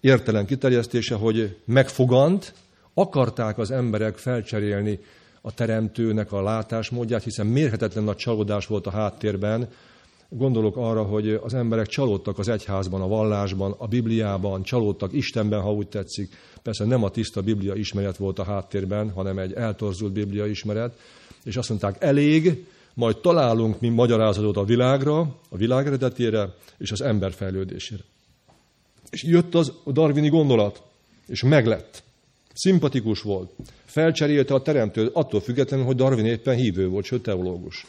értelem kiterjesztése, hogy megfogant, akarták az emberek felcserélni a teremtőnek a látásmódját, hiszen mérhetetlen nagy csalódás volt a háttérben. Gondolok arra, hogy az emberek csalódtak az egyházban, a vallásban, a Bibliában, csalódtak Istenben, ha úgy tetszik. Persze nem a tiszta Biblia ismeret volt a háttérben, hanem egy eltorzult Biblia ismeret. És azt mondták, elég, majd találunk mi magyarázatot a világra, a világ eredetére és az ember fejlődésére. És jött az a darwini gondolat, és meglett. Szimpatikus volt. Felcserélte a teremtőt, attól függetlenül, hogy Darwin éppen hívő volt, sőt teológus.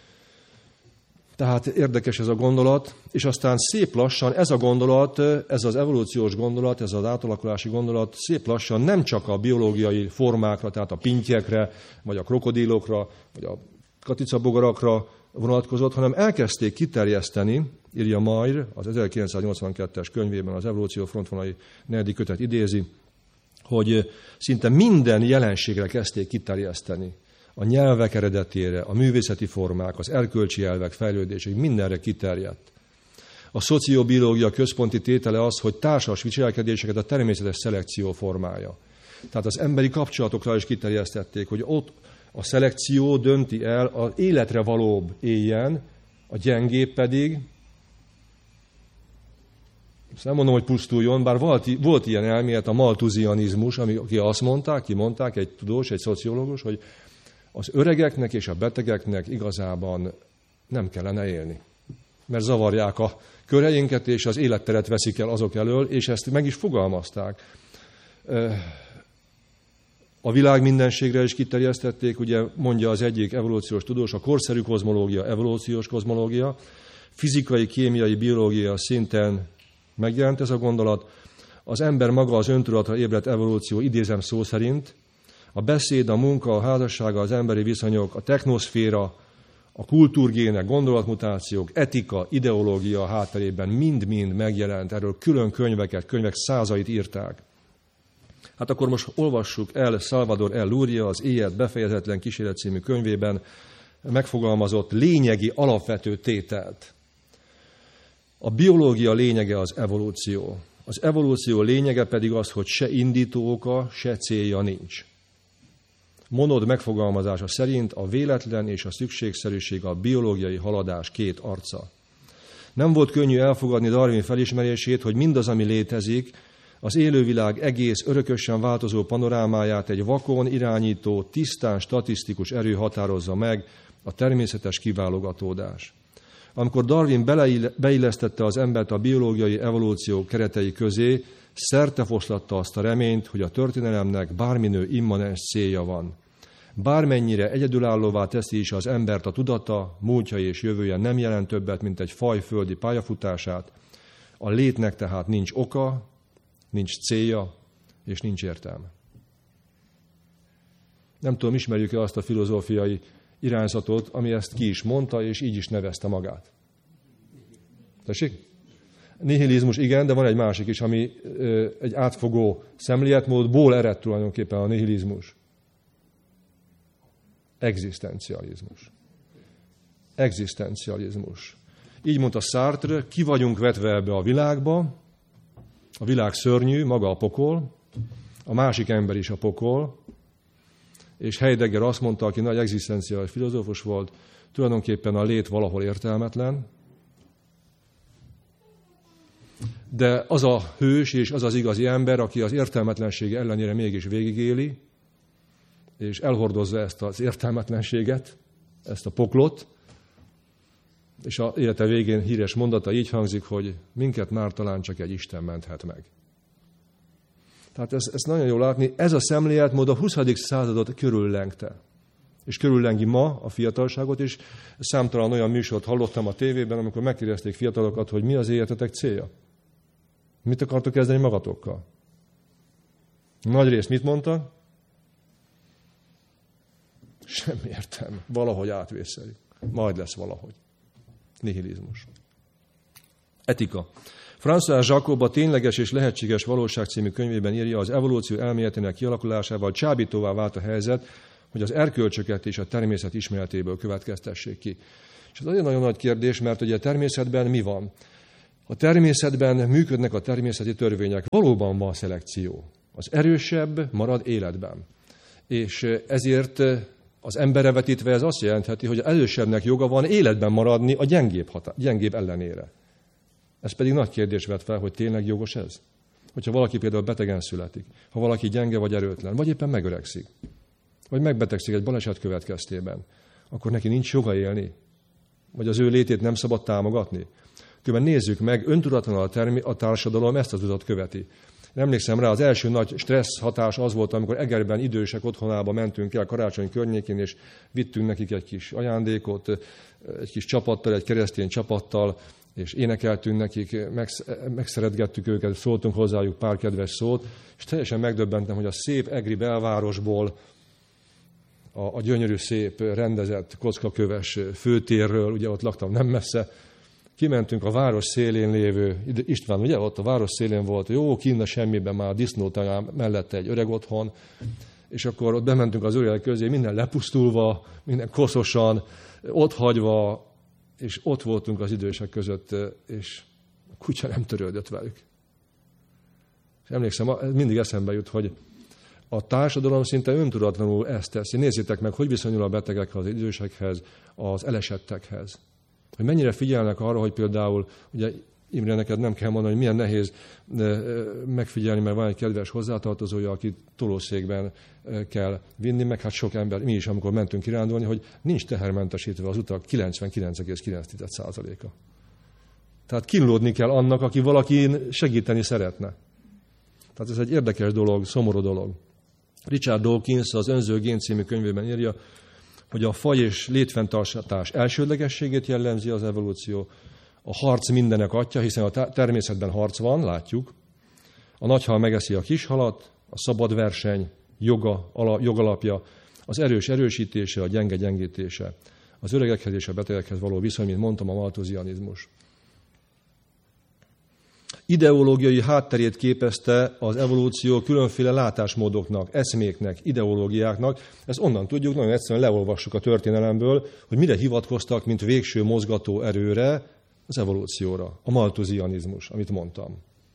Tehát érdekes ez a gondolat, és aztán szép lassan ez a gondolat, ez az evolúciós gondolat, ez az átalakulási gondolat szép lassan nem csak a biológiai formákra, tehát a pintyekre, vagy a krokodilokra, vagy a katicabogarakra vonatkozott, hanem elkezdték kiterjeszteni, írja Mayr, az 1982-es könyvében az Evolúció frontvonalai 4. kötet idézi, hogy szinte minden jelenségre kezdték kiterjeszteni. A nyelvek eredetére, a művészeti formák, az erkölcsi elvek fejlődésig mindenre kiterjedt. A szociobiológia központi tétele az, hogy társas viselkedéseket a természetes szelekció formája. Tehát az emberi kapcsolatokra is kiterjesztették, hogy ott a szelekció dönti el, az életre valóbb éljen, a gyengébb pedig, azt nem mondom, hogy pusztuljon, bár volt ilyen elmélet, a malthusianizmus, aki azt mondták, kimondták, egy tudós, egy szociológus, hogy az öregeknek és a betegeknek igazában nem kellene élni. Mert zavarják a köreinket, és az életteret veszik el azok elől, és ezt meg is fogalmazták. A világ mindenségre is kiterjesztették, ugye mondja az egyik evolúciós tudós, a korszerű kozmológia, evolúciós kozmológia, fizikai, kémiai, biológia szinten megjelent ez a gondolat. Az ember maga az öntudatra ébredt evolúció, idézem szó szerint, a beszéd, a munka, a házassága, az emberi viszonyok, a technoszféra, a kultúrgének, gondolatmutációk, etika, ideológia hátterében mind-mind megjelent. Erről külön könyvek százait írták. Hát akkor most olvassuk el Salvador L. Luria az Élet befejezetlen kísérlet című könyvében megfogalmazott lényegi alapvető tételt. A biológia lényege az evolúció. Az evolúció lényege pedig az, hogy se indító oka, se célja nincs. Monod megfogalmazása szerint a véletlen és a szükségszerűség a biológiai haladás két arca. Nem volt könnyű elfogadni Darwin felismerését, hogy mindaz, ami létezik, az élővilág egész örökösen változó panorámáját egy vakon irányító, tisztán statisztikus erő határozza meg, a természetes kiválogatódás. Amikor Darwin beillesztette az embert a biológiai evolúció keretei közé, szertefoszlatta azt a reményt, hogy a történelemnek bárminő immanens célja van. Bármennyire egyedülállóvá teszi is az embert a tudata, múltja és jövője nem jelent többet, mint egy faj földi pályafutását, a létnek tehát nincs oka, nincs célja, és nincs értelme. Nem tudom, ismerjük-e azt a filozófiai irányzatot, ami ezt ki is mondta, és így is nevezte magát. Tessék? Nihilizmus, igen, de van egy másik is, ami egy átfogó szemléletmódból ered tulajdonképpen a nihilizmus. Egzisztencializmus. Így mondta Sartre, ki vagyunk vetve ebbe a világba, a világ szörnyű, maga a pokol, a másik ember is a pokol, és Heidegger azt mondta, aki nagy egzisztenciális filozófus volt, tulajdonképpen a lét valahol értelmetlen, de az a hős és az az igazi ember, aki az értelmetlensége ellenére mégis végigéli, és elhordozza ezt az értelmetlenséget, ezt a poklot, és az élete végén híres mondata így hangzik, hogy minket már talán csak egy Isten menthet meg. Tehát ezt nagyon jól látni, ez a szemléletmód a 20. századot körüllengte. És körüllengi ma a fiatalságot, és számtalan olyan műsort hallottam a tévében, amikor megkérdezték fiatalokat, hogy mi az életetek célja. Mit akartok kezdeni magatokkal? Nagy rész mit mondta? Semmi értelme. Valahogy átvészelik. Majd lesz valahogy. Nihilizmus. Etika. François Jacob a Tényleges és lehetséges valóság című könyvében írja, az evolúció elméletének kialakulásával csábítóvá vált a helyzet, hogy az erkölcsöket és a természet ismeretéből következtessék ki. És ez azért nagyon nagy kérdés, mert ugye a természetben mi van? A természetben működnek a természeti törvények. Valóban van szelekció. Az erősebb marad életben. És ezért az emberre vetítve ez azt jelentheti, hogy az erősebbnek joga van életben maradni a gyengébb ellenére. Ez pedig nagy kérdés vet fel, hogy tényleg jogos ez? Hogyha valaki például betegen születik, ha valaki gyenge vagy erőtlen, vagy éppen megöregszik, vagy megbetegszik egy baleset következtében, akkor neki nincs joga élni? Vagy az ő létét nem szabad támogatni? Különben nézzük meg, öntudatlanul a társadalom ezt az utat követi. Emlékszem rá, az első nagy stressz hatás az volt, amikor Egerben idősek otthonába mentünk el karácsony környékén, és vittünk nekik egy kis ajándékot, egy kis csapattal, egy keresztény csapattal, és énekeltünk nekik, megszeretgettük őket, szóltunk hozzájuk pár kedves szót, és teljesen megdöbbentem, hogy a szép egri belvárosból, a gyönyörű, szép, rendezett, kockaköves főtérről, ugye ott laktam nem messze, kimentünk a város szélén lévő, István, ugye ott a város szélén volt, jó, kinn a semmiben már a disznótalán mellette egy öreg otthon, és akkor ott bementünk az öreg közé, minden lepusztulva, minden koszosan, ott hagyva, és ott voltunk az idősek között, és a kutya nem törődött velük. És emlékszem, mindig eszembe jut, hogy a társadalom szinte öntudatlanul ezt teszi. Nézzétek meg, hogy viszonyul a betegekhez, az idősekhez, az elesettekhez. Hogy mennyire figyelnek arra, hogy például, ugye Imre, neked nem kell mondani, hogy milyen nehéz megfigyelni, mert van egy kedves hozzátartozója, aki tolószékben kell vinni, meg hát sok ember, mi is, amikor mentünk kirándulni, hogy nincs tehermentesítve az utak 99,9%-a. Tehát kínlódni kell annak, aki valakin segíteni szeretne. Tehát ez egy érdekes dolog, szomorú dolog. Richard Dawkins az Önző gén című könyvében írja, hogy a faj és létfenntartás elsődlegességét jellemzi az evolúció, a harc mindenek atya, hiszen a természetben harc van, látjuk. A nagyhal megeszi a kishalat, a szabad verseny, jogalapja, az erős erősítése, a gyenge gyengítése, az öregekhez és a betegekhez való viszony, mint mondtam, a malthusianizmus. Ideológiai hátterét képezte az evolúció különféle látásmódoknak, eszméknek, ideológiáknak. Ezt onnan tudjuk, nagyon egyszerűen leolvassuk a történelemből, hogy mire hivatkoztak, mint végső mozgató erőre, az evolúcióra, a malthusianizmus, amit mondtam.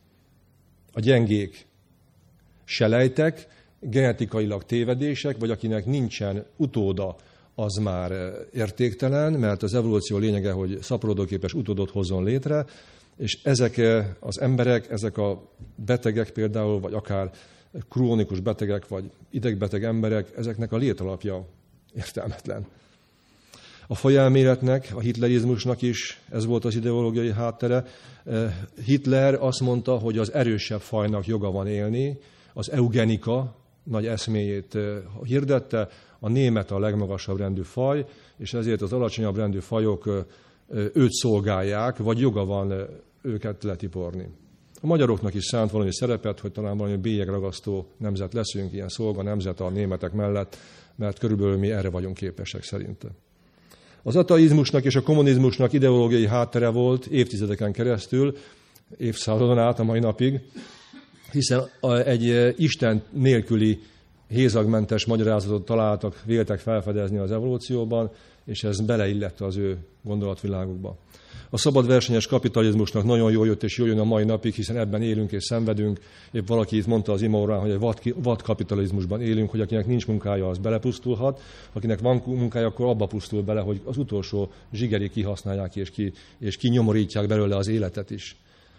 A gyengék selejtek, genetikailag tévedések, vagy akinek nincsen utóda, az már értéktelen, mert az evolúció lényege, hogy szaporodóképes utódot hozzon létre, és ezek az emberek, ezek a betegek például, vagy akár krónikus betegek, vagy idegbeteg emberek, ezeknek a létalapja értelmetlen. A fajelméletnek, a hitlerizmusnak is ez volt az ideológiai háttere. Hitler azt mondta, hogy az erősebb fajnak joga van élni, az eugenika nagy eszméjét hirdette, a német a legmagasabb rendű faj, és ezért az alacsonyabb rendű fajok őt szolgálják, vagy joga van őket letiporni. A magyaroknak is szánt valami szerepet, hogy talán valami bélyegragasztó nemzet leszünk, ilyen szolga nemzet a németek mellett, mert körülbelül mi erre vagyunk képesek szerinte. Az ateizmusnak és a kommunizmusnak ideológiai háttere volt évtizedeken keresztül, évszázadon át a mai napig, hiszen egy Isten nélküli hézagmentes magyarázatot találtak, véltek felfedezni az evolúcióban, és ez beleillette az ő gondolatvilágukba. A szabadversenyes kapitalizmusnak nagyon jól jött, és jól jön a mai napig, hiszen ebben élünk és szenvedünk. Épp valaki itt mondta az ima órán, hogy egy vadkapitalizmusban élünk, hogy akinek nincs munkája, az belepusztulhat, akinek van munkája, akkor abba pusztul bele, hogy az utolsó zsigerig kihasználják és kinyomorítják belőle az életet is.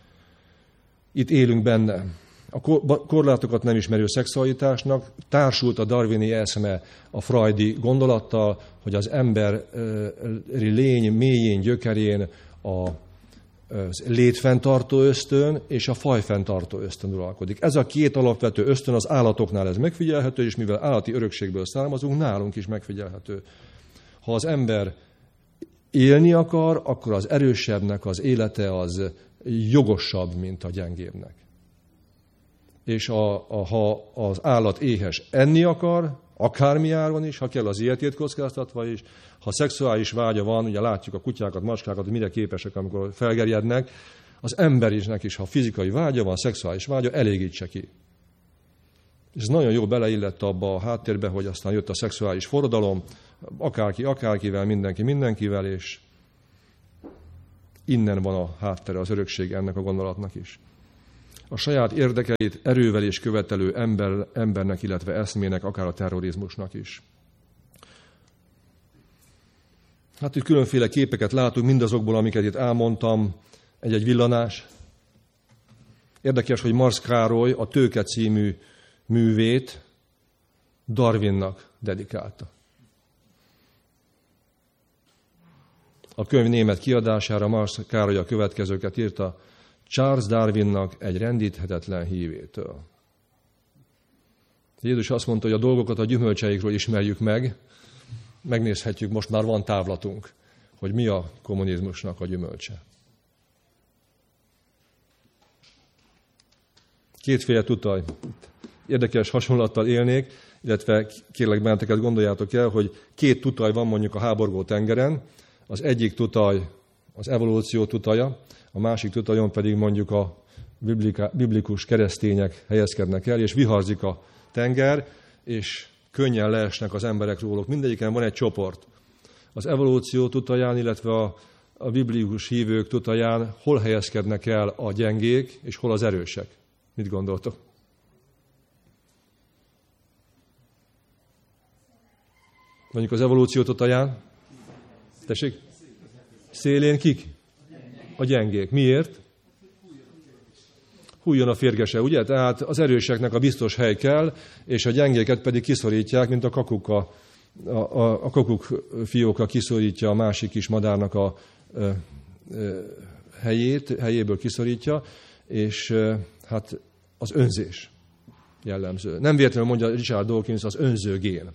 Itt élünk benne. A korlátokat nem ismerő szexualitásnak társult a darwini eszme a freudi gondolattal, hogy az emberi lény mélyén, gyökerén a létfenntartó ösztön és a fajfenntartó ösztön uralkodik. Ez a két alapvető ösztön az állatoknál ez megfigyelhető, és mivel állati örökségből származunk, nálunk is megfigyelhető. Ha az ember élni akar, akkor az erősebbnek az élete az jogosabb, mint a gyengébbnek. És ha az állat éhes enni akar, akármi áron is, ha kell az életét kockáztatva is, ha szexuális vágya van, ugye látjuk a kutyákat, macskákat, hogy mire képesek, amikor felgerjednek, az emberisnek is, ha fizikai vágya van, szexuális vágya, elégítse ki. És ez nagyon jó beleillett abba a háttérbe, hogy aztán jött a szexuális forradalom, akárki akárkivel, mindenki mindenkivel, és Innen van a háttere, az örökség ennek a gondolatnak is. A saját érdekeit erővel és követelő embernek, illetve eszmének, akár a terrorizmusnak is. Hát itt különféle képeket látunk mindazokból, amiket itt elmondtam, egy-egy villanás. Érdekes, hogy Marx Károly a Tőke című művét Darwinnak dedikálta. A könyv német kiadására Marx Károly a következőket írta: Charles Darwinnak egy rendíthetetlen hívétől. Jézus azt mondta, hogy a dolgokat a gyümölcseikről ismerjük meg, megnézhetjük, most már van távlatunk, hogy mi a kommunizmusnak a gyümölcse. Kétféle tutaj. Érdekes hasonlattal élnék, illetve kérlek benneteket, gondoljátok el, hogy két tutaj van mondjuk a háborgó tengeren. Az egyik tutaj az evolúció tutaja, a másik tutajon pedig mondjuk a biblikus keresztények helyezkednek el, és viharzik a tenger, és könnyen leesnek az emberek róluk. Mindegyiken van egy csoport. Az evolúció tutaján, illetve a biblikus hívők tutaján hol helyezkednek el a gyengék, és hol az erősek? Mit gondoltok? Mondjuk az evolúció tutaján? Tessék? Szélén kik? A gyengék. Miért? Hújjon a férgese, ugye? Tehát az erőseknek a biztos hely kell, és a gyengéket pedig kiszorítják, mint a kakuk, a kakuk fióka kiszorítja a másik kis madárnak a helyéből kiszorítja, és hát az önzés jellemző. Nem véletlenül mondja Richard Dawkins az önző gén.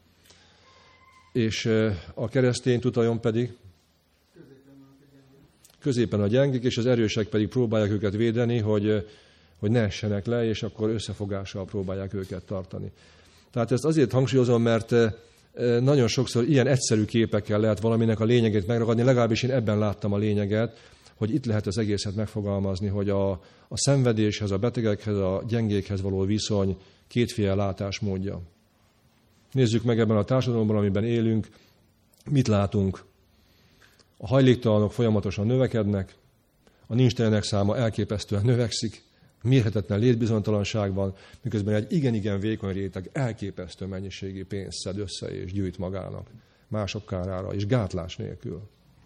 És a keresztény tutajon pedig középen a gyengék, és az erősek pedig próbálják őket védeni, hogy ne essenek le, és akkor összefogással próbálják őket tartani. Tehát ezt azért hangsúlyozom, mert nagyon sokszor ilyen egyszerű képekkel lehet valaminek a lényegét megragadni, legalábbis én ebben láttam a lényeget, hogy itt lehet az egészet megfogalmazni, hogy a szenvedéshez, a betegekhez, a gyengékhez való viszony kétféle látásmódja. Nézzük meg ebben a társadalomban, amiben élünk, mit látunk. A hajléktalanok folyamatosan növekednek, a nincstelenek száma elképesztően növekszik, mérhetetlen létbizonytalanság van, miközben egy igen-igen vékony réteg elképesztő mennyiségű pénzt szed össze és gyűjt magának, mások kárára, és gátlás nélkül.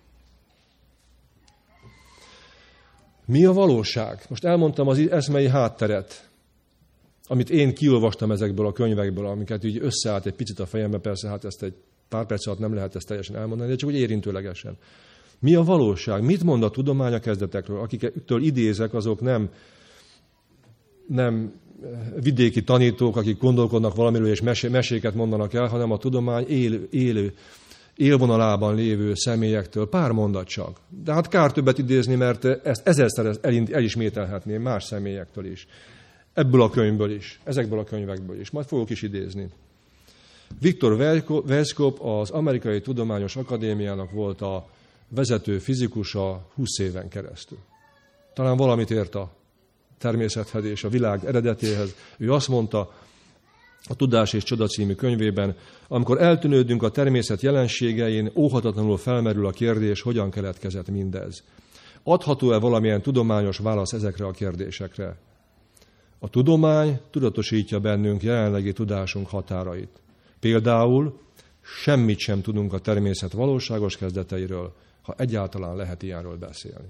Mi a valóság? Most elmondtam az eszmei hátteret, amit én kiolvastam ezekből a könyvekből, amiket így összeállt egy picit a fejembe, persze hát ezt egy pár perc alatt nem lehet ezt teljesen elmondani, de csak úgy érintőlegesen. Mi a valóság? Mit mond a tudomány a kezdetekről? Akiktől idézek, azok nem vidéki tanítók, akik gondolkodnak valamiről és meséket mondanak el, hanem a tudomány élvonalában lévő személyektől. Pár mondat csak. De hát kár többet idézni, mert ezt ezerszer elismételhetném más személyektől is. Ebből a könyvből is, ezekből a könyvekből is. Majd fogok is idézni. Viktor Weisskopf az Amerikai Tudományos Akadémiának volt a vezető fizikusa 20 éven keresztül. Talán valamit ért a természethez és a világ eredetéhez. Ő azt mondta a Tudás és Csoda című könyvében, amikor eltűnődünk a természet jelenségein, óhatatlanul felmerül a kérdés, hogyan keletkezett mindez. Adható-e valamilyen tudományos válasz ezekre a kérdésekre? A tudomány tudatosítja bennünk jelenlegi tudásunk határait. Például semmit sem tudunk a természet valóságos kezdeteiről, ha egyáltalán lehet ilyenről beszélni.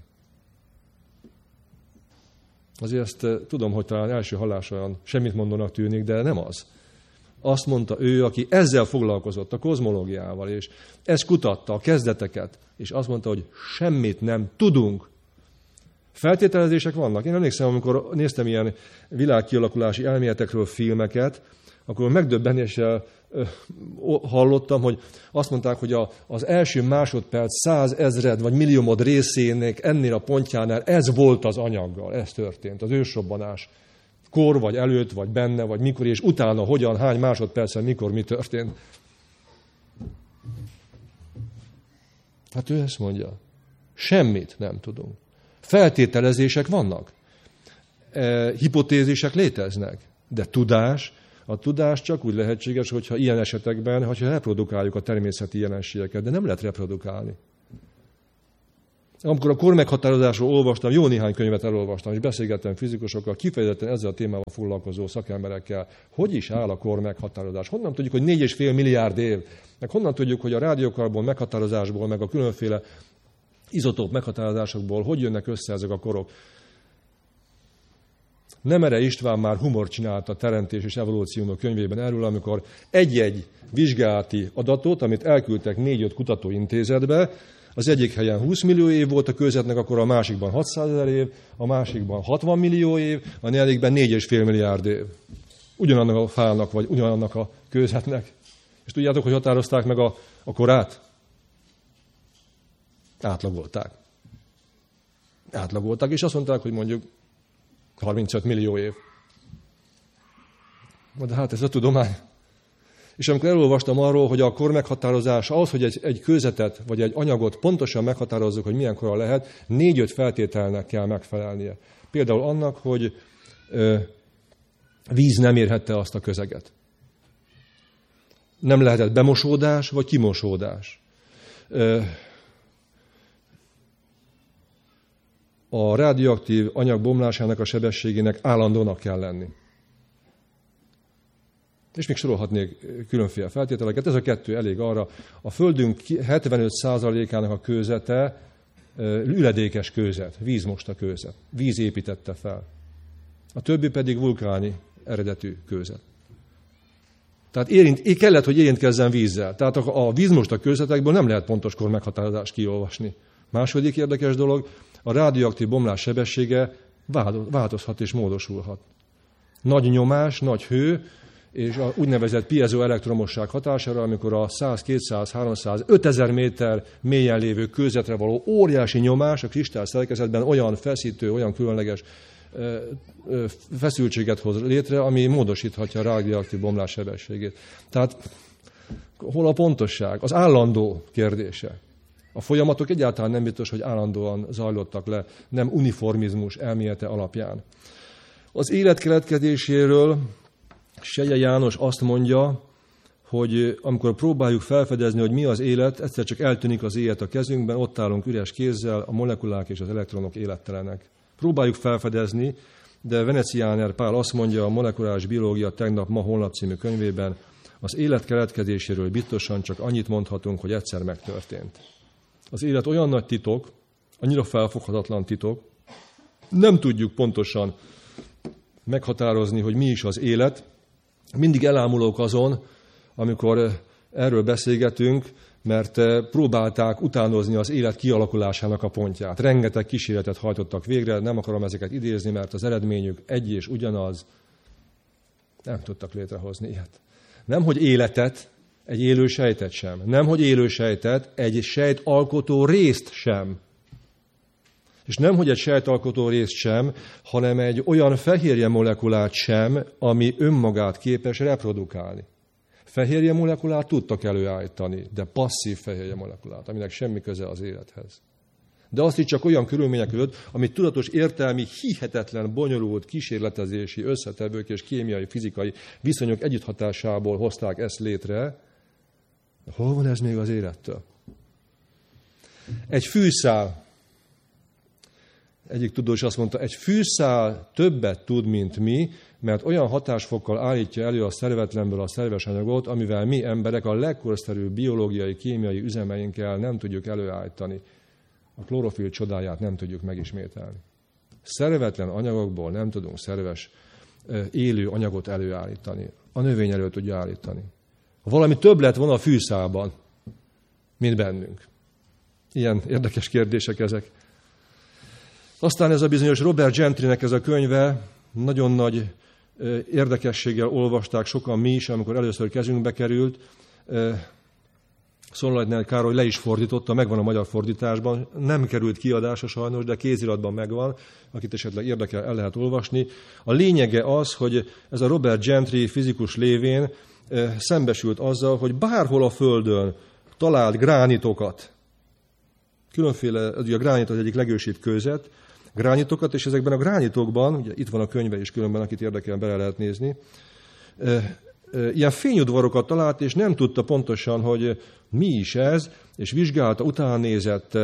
Azért ezt tudom, hogy talán első hallásra olyan semmit mondónak tűnik, de nem az. Azt mondta ő, aki ezzel foglalkozott, a kozmológiával, és ezt kutatta, a kezdeteket, és azt mondta, hogy semmit nem tudunk. Feltételezések vannak. Én emlékszem, amikor néztem ilyen világkialakulási elméletekről filmeket, akkor megdöbbenéssel hallottam, hogy azt mondták, hogy az első másodperc 100 000 vagy milliómod részének ennél a pontjánál ez volt az anyaggal, ez történt, az ősrobbanás. Kor, vagy előtt, vagy benne, vagy mikor, és utána hogyan, hány másodpercen, mikor, mi történt. Hát ő ezt mondja. Semmit nem tudunk. Feltételezések vannak. Hipotézisek léteznek. De a tudás csak úgy lehetséges, hogyha ilyen esetekben, hogyha reprodukáljuk a természeti jelenségeket, de nem lehet reprodukálni. Amikor a kormeghatározásról olvastam, jó néhány könyvet elolvastam, és beszélgettem fizikusokkal, kifejezetten ezzel a témával foglalkozó szakemberekkel, hogy is áll a kormeghatározás. Honnan tudjuk, hogy 4,5 milliárd év, meg honnan tudjuk, hogy a rádiókarbon meghatározásból, meg a különféle izotóp meghatározásokból hogy jönnek össze ezek a korok. Nemere István már humort csinált a Teremtés és Evolúció könyvében erről, amikor egy-egy vizsgálati adatot, amit elküldtek 4-5 kutatóintézetbe, az egyik helyen 20 millió év volt a kőzetnek, akkor a másikban 600 000 év, a másikban 60 millió év, a negyedikben 4,5 milliárd év. Ugyanannak a fának, vagy ugyanannak a kőzetnek. És tudjátok, hogy határozták meg a korát? Átlagolták, és azt mondták, hogy mondjuk 35 millió év. De hát ez a tudomány. És amikor elolvastam arról, hogy a kormeghatározás ahhoz, hogy egy kőzetet vagy egy anyagot pontosan meghatározzuk, hogy milyen kora lehet, 4-5 feltételnek kell megfelelnie. Például annak, hogy víz nem érhette azt a közeget. Nem lehetett bemosódás vagy kimosódás. A radioaktív anyag bomlásának a sebességének állandónak kell lenni. És még sorolhatnék különféle feltételeket. Ez a kettő elég arra. A Földünk 75%-ának a kőzete üledékes kőzet, vízmosta kőzet. Víz építette fel. A többi pedig vulkáni eredetű kőzet. Tehát kellett, hogy érintkezzen vízzel. Tehát a vízmosta kőzetekből nem lehet pontos kormeghatározást kiolvasni. Második érdekes dolog, a radioaktív bomlás sebessége változhat és módosulhat. Nagy nyomás, nagy hő, és a úgynevezett piezoelektromosság hatására, amikor a 100, 200, 300, 5000 méter mélyen lévő kőzetre való óriási nyomás a kristály szerkezetben olyan feszítő, olyan különleges feszültséget hoz létre, ami módosíthatja a radioaktív bomlás sebességét. Tehát hol a pontosság? Az állandó kérdése. A folyamatok egyáltalán nem biztos, hogy állandóan zajlottak le, nem uniformizmus elmélete alapján. Az élet keletkezéséről Selye János azt mondja, hogy amikor próbáljuk felfedezni, hogy mi az élet, egyszer csak eltűnik az élet a kezünkben, ott állunk üres kézzel, a molekulák és az elektronok élettelenek. Próbáljuk felfedezni, de Venecianer Pál azt mondja a Molekuláris biológia tegnap, ma, holnap című könyvében, az élet keletkezéséről biztosan csak annyit mondhatunk, hogy egyszer megtörtént. Az élet olyan nagy titok, annyira felfoghatatlan titok, nem tudjuk pontosan meghatározni, hogy mi is az élet. Mindig elámulok azon, amikor erről beszélgetünk, mert próbálták utánozni az élet kialakulásának a pontját. Rengeteg kísérletet hajtottak végre, nem akarom ezeket idézni, mert az eredményük egy és ugyanaz. Nem tudtak létrehozni ilyet. Nem, hogy életet, egy élő sejtet sem. Nem, hogy élő sejtet, egy sejtalkotó részt sem. És nem, hogy egy sejtalkotó részt sem, hanem egy olyan fehérje molekulát sem, ami önmagát képes reprodukálni. Fehérje molekulát tudtak előállítani, de passzív fehérje molekulát, aminek semmi köze az élethez. De azt is csak olyan körülmények között, amit tudatos értelmi, hihetetlen, bonyolult kísérletezési összetevők és kémiai, fizikai viszonyok együtthatásából hozták ezt létre. Hol van ez még az élettől? Egy fűszál, egyik tudós azt mondta, egy fűszál többet tud, mint mi, mert olyan hatásfokkal állítja elő a szervetlenből a szerves anyagot, amivel mi emberek a legkorszerűbb biológiai, kémiai üzemeinkkel nem tudjuk előállítani. A klorofil csodáját nem tudjuk megismételni. Szervetlen anyagokból nem tudunk szerves, élő anyagot előállítani. A növény elő tudja állítani. Valami többlet van a fűszálban, mint bennünk. Ilyen érdekes kérdések ezek. Aztán ez a bizonyos Robert Gentrynek ez a könyve, nagyon nagy érdekességgel olvasták sokan mi is, amikor először kezünkbe került. Szolajtner Károly le is fordította, megvan a magyar fordításban, nem került kiadásra sajnos, de kéziratban megvan, akit esetleg érdekel, el lehet olvasni. A lényege az, hogy ez a Robert Gentry fizikus lévén szembesült azzal, hogy bárhol a Földön talált gránitokat, különféle, ugye a gránit az egyik legősibb kőzet, gránitokat, és ezekben a gránitokban, ugye itt van a könyve is különben, akit érdekel, bele lehet nézni, ilyen fényudvarokat talált, és nem tudta pontosan, hogy mi is ez, és vizsgálta, utána nézett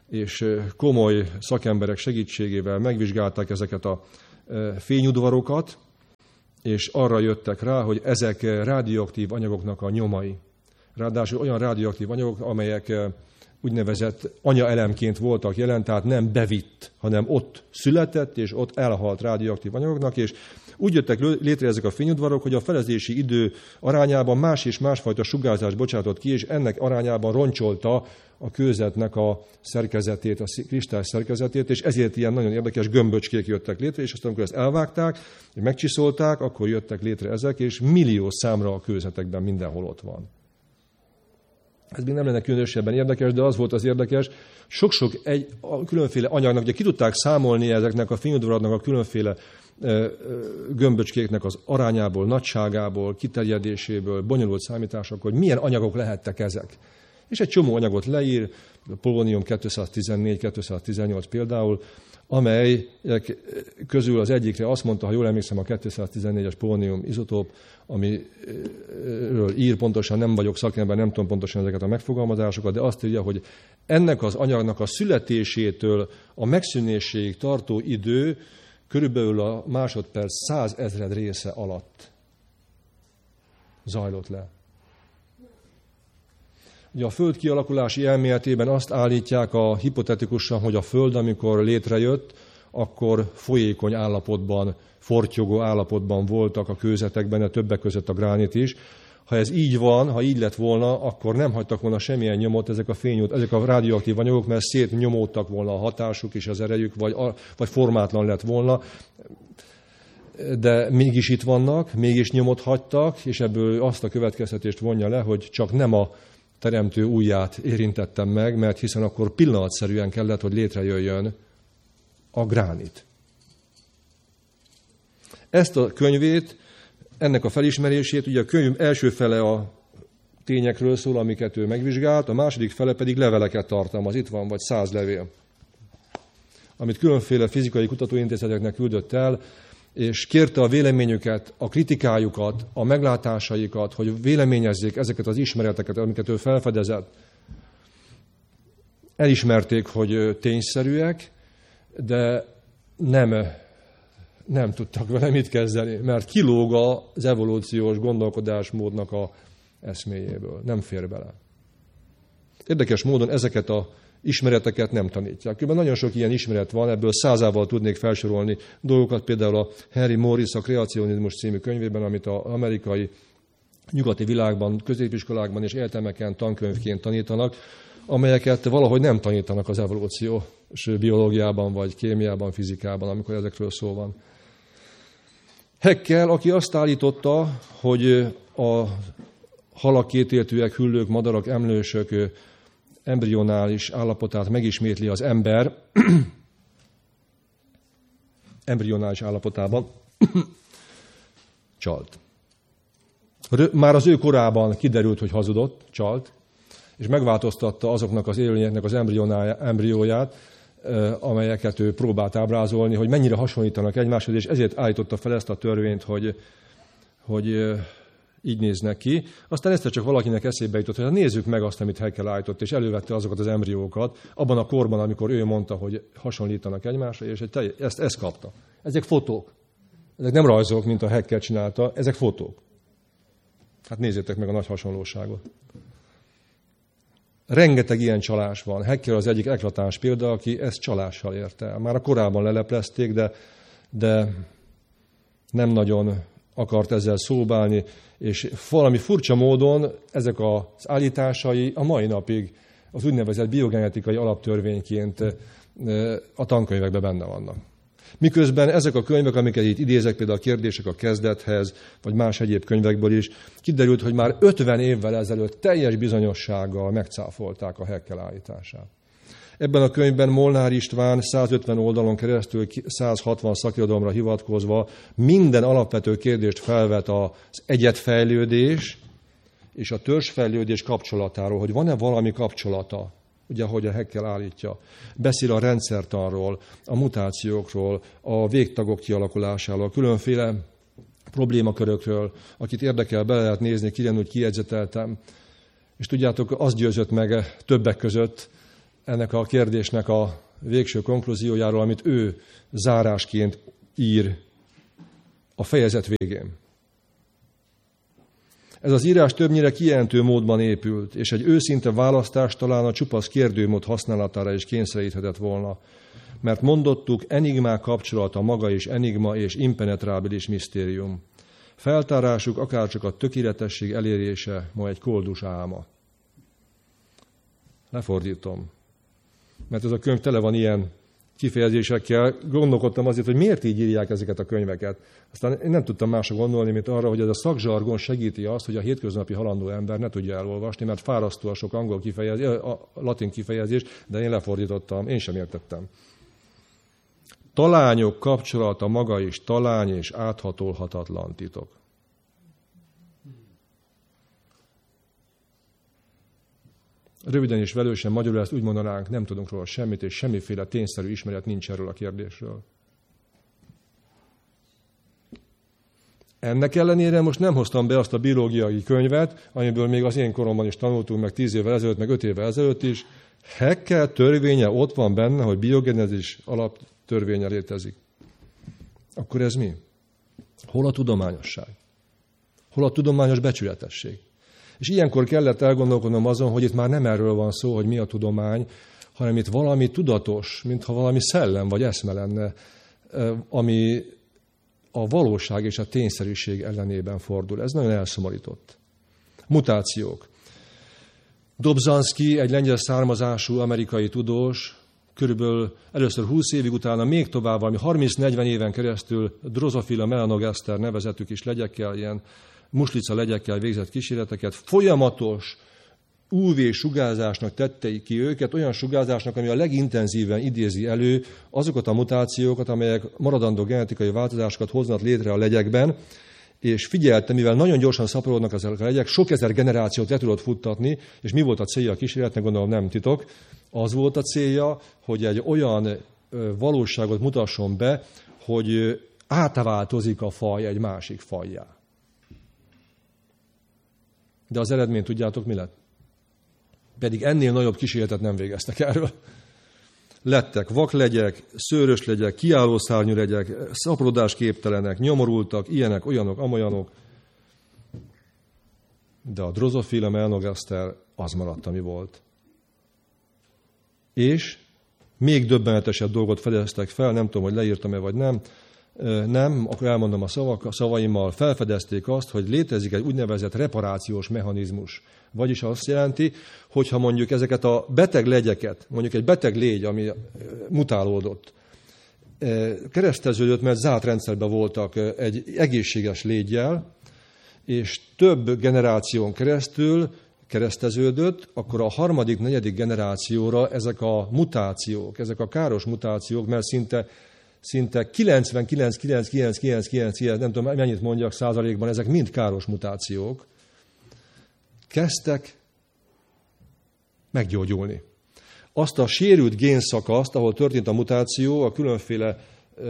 és komoly szakemberek segítségével megvizsgálták ezeket a fényudvarokat, és arra jöttek rá, hogy ezek radioaktív anyagoknak a nyomai. Ráadásul olyan radioaktív anyagok, amelyek úgynevezett anyaelemként voltak jelen, tehát nem bevitt, hanem ott született, és ott elhalt radioaktív anyagoknak, és úgy jöttek létre ezek a fényudvarok, hogy a felezési idő arányában más és másfajta sugárzást bocsátott ki, és ennek arányában roncsolta a kőzetnek a szerkezetét, a kristály szerkezetét, és ezért ilyen nagyon érdekes gömböcskék jöttek létre, és aztán amikor ezt elvágták, és megcsiszolták, akkor jöttek létre ezek, és millió számra a kőzetekben mindenhol ott van. Ez még nem lenne különösebben érdekes, de az volt az érdekes, sok-sok különféle anyagnak, ugye ki tudták számolni ezeknek a fényudvaraknak a különféle gömböcskéknek az arányából, nagyságából, kiterjedéséből, bonyolult számítások, hogy milyen anyagok lehettek ezek. És egy csomó anyagot leír, a polónium 214-218 például, amelyek közül az egyikre azt mondta, ha jól emlékszem, a 214-es polónium izotóp, amiről ír, pontosan nem vagyok szakember, nem tudom pontosan ezeket a megfogalmazásokat, de azt írja, hogy ennek az anyagnak a születésétől a megszűnéséig tartó idő körülbelül a másodperc 100 000 része alatt zajlott le. Ugye a Föld kialakulási elméletében azt állítják hipotetikusan, hogy a Föld, amikor létrejött, akkor folyékony állapotban, fortyogó állapotban voltak a kőzetekben, de többek között a gránit is. Ha ez így van, ha így lett volna, akkor nem hagytak volna semmilyen nyomot ezek a radioaktív anyagok, mert szétnyomódtak volna a hatásuk és az erejük, vagy formátlan lett volna. De mégis itt vannak, mégis nyomot hagytak, és ebből azt a következtetést vonja le, hogy csak nem a teremtő ujját érintettem meg, mert hiszen akkor pillanatszerűen kellett, hogy létrejöjjön a gránit. Ezt a könyvét, ennek a felismerését, ugye a könyv első fele a tényekről szól, amiket ő megvizsgált, a második fele pedig leveleket tartalmaz, itt van, vagy 100 levél, amit különféle fizikai kutatóintézeteknek küldött el, és kérte a véleményüket, a kritikájukat, a meglátásaikat, hogy véleményezzék ezeket az ismereteket, amiket ő felfedezett. Elismerték, hogy tényszerűek, de nem tudtak vele mit kezdeni, mert kilóg az evolúciós gondolkodásmódnak a eszméjéből, nem fér bele. Érdekes módon ezeket a ismereteket nem tanítják. Különben nagyon sok ilyen ismeret van, ebből 100-ával tudnék felsorolni dolgokat, például a Henry Morris a Kreacionizmus című könyvében, amit az amerikai nyugati világban, középiskolákban és egyetemeken tankönyvként tanítanak, amelyeket valahogy nem tanítanak az evolúciós biológiában, vagy kémiában, fizikában, amikor ezekről szó van. Haeckel, aki azt állította, hogy a halak, kétéltűek, hüllők, madarak, emlősök embrionális állapotát megismétli az ember, embrionális állapotában csalt. Már az ő korában kiderült, hogy hazudott, csalt, és megváltoztatta azoknak az élőlényeknek az embrióját, amelyeket ő próbált ábrázolni, hogy mennyire hasonlítanak egymáshoz, és ezért állította fel ezt a törvényt, hogy így néznek ki. Aztán egyszer csak valakinek eszébe jutott, hogy nézzük meg azt, amit Haeckel állított, és elővette azokat az embriókat, abban a korban, amikor ő mondta, hogy hasonlítanak egymásra, és ezt kapta. Ezek fotók. Ezek nem rajzok, mint a Haeckel csinálta, ezek fotók. Hát nézzétek meg a nagy hasonlóságot. Rengeteg ilyen csalás van. Haeckel az egyik eklatáns példa, aki ezt csalással érte el. Már a korábban leleplezték, de nem nagyon akart ezzel szóbálni, és valami furcsa módon ezek az állításai a mai napig az úgynevezett biogenetikai alaptörvényként a tankönyvekben benne vannak. Miközben ezek a könyvek, amiket itt idézek, például a Kérdések a kezdethez, vagy más egyéb könyvekből is, kiderült, hogy már 50 évvel ezelőtt teljes bizonyossággal megcáfolták a Haeckel állítását. Ebben a könyvben Molnár István 150 oldalon keresztül 160 szakirodalomra hivatkozva minden alapvető kérdést felvet az egyedfejlődés és a törzsfejlődés kapcsolatáról, hogy van-e valami kapcsolata, ugye, ahogy a Haeckel állítja. Beszél a rendszertanról, a mutációkról, a végtagok kialakulásáról, különféle problémakörökről, akit érdekel, bele lehet nézni, kirem, úgy kijegyzeteltem. És tudjátok, az győzött meg többek között ennek a kérdésnek a végső konklúziójáról, amit ő zárásként ír a fejezet végén. Ez az írás többnyire kijelentő módban épült, és egy őszinte választás talán a csupasz kérdőmód használatára is kényszeríthetett volna, mert mondottuk, enigmák kapcsolata maga is enigma és impenetrábilis misztérium. Feltárásuk akárcsak a tökéletesség elérése ma egy koldus álma. Lefordítom, mert ez a könyv tele van ilyen kifejezésekkel. Gondolkodtam azért, hogy miért így írják ezeket a könyveket. Aztán én nem tudtam másra gondolni, mint arra, hogy ez a szakzsargon segíti azt, hogy a hétköznapi halandó ember ne tudja elolvasni, mert fárasztó a sok angol kifejezés, a latin kifejezés, de én lefordítottam, én sem értettem. Talányok kapcsolata maga is talány és áthatolhatatlan titok. Röviden és velősen magyarul ezt úgy mondanánk, nem tudunk róla semmit, és semmiféle tényszerű ismeret nincs erről a kérdésről. Ennek ellenére most nem hoztam be azt a biológiai könyvet, amiből még az én koromban is tanultunk, meg 10 évvel ezelőtt, meg 5 évvel ezelőtt is. Haeckel törvénye ott van benne, hogy biogenezis alaptörvénye létezik. Akkor ez mi? Hol a tudományosság? Hol a tudományos becsületesség? És ilyenkor kellett elgondolkodnom azon, hogy itt már nem erről van szó, hogy mi a tudomány, hanem itt valami tudatos, mintha valami szellem vagy eszme lenne, ami a valóság és a tényszerűség ellenében fordul. Ez nagyon elszomorított. Mutációk. Dobzhansky, egy lengyel származású amerikai tudós, körülbelül először 20 évig, utána még tovább, valami 30-40 éven keresztül Drosophila melanogaster nevezetű kis legyekkel, ilyen muslica legyekkel végzett kísérleteket, folyamatos UV-sugárzásnak tette ki őket, olyan sugárzásnak, ami a legintenzíven idézi elő azokat a mutációkat, amelyek maradandó genetikai változásokat hoznak létre a legyekben, és figyelte, mivel nagyon gyorsan szaporodnak ezek a legyek, sok ezer generációt le tudott futtatni, és mi volt a célja a kísérletnek, gondolom nem titok, az volt a célja, hogy egy olyan valóságot mutasson be, hogy átváltozik a faj egy másik fajjá. De az eredmény tudjátok, mi lett? Pedig ennél nagyobb kísérletet nem végeztek erről. Lettek vaklegyek, szőrös legyek, kiálló szárnyú legyek, szaporodás-képtelenek, nyomorultak, ilyenek, olyanok, amolyanok. De a Drosophila melanogaster az maradt, ami volt. És még döbbenetesebb dolgot fedeztek fel, nem tudom, hogy leírtam-e vagy nem. Nem, akkor elmondom a szavaimmal, felfedezték azt, hogy létezik egy úgynevezett reparációs mechanizmus. Vagyis azt jelenti, hogyha mondjuk ezeket a beteg legyeket, mondjuk egy beteg légy, ami mutálódott, kereszteződött, mert zárt rendszerben voltak egy egészséges légyjel, és több generáción keresztül kereszteződött, akkor a 3., 4. generációra ezek a mutációk, ezek a káros mutációk, mert szinte 99,99999, nem tudom mennyit mondjak százalékban, ezek mind káros mutációk, kezdtek meggyógyulni. Azt a sérült génszakaszt, ahol történt a mutáció, a különféle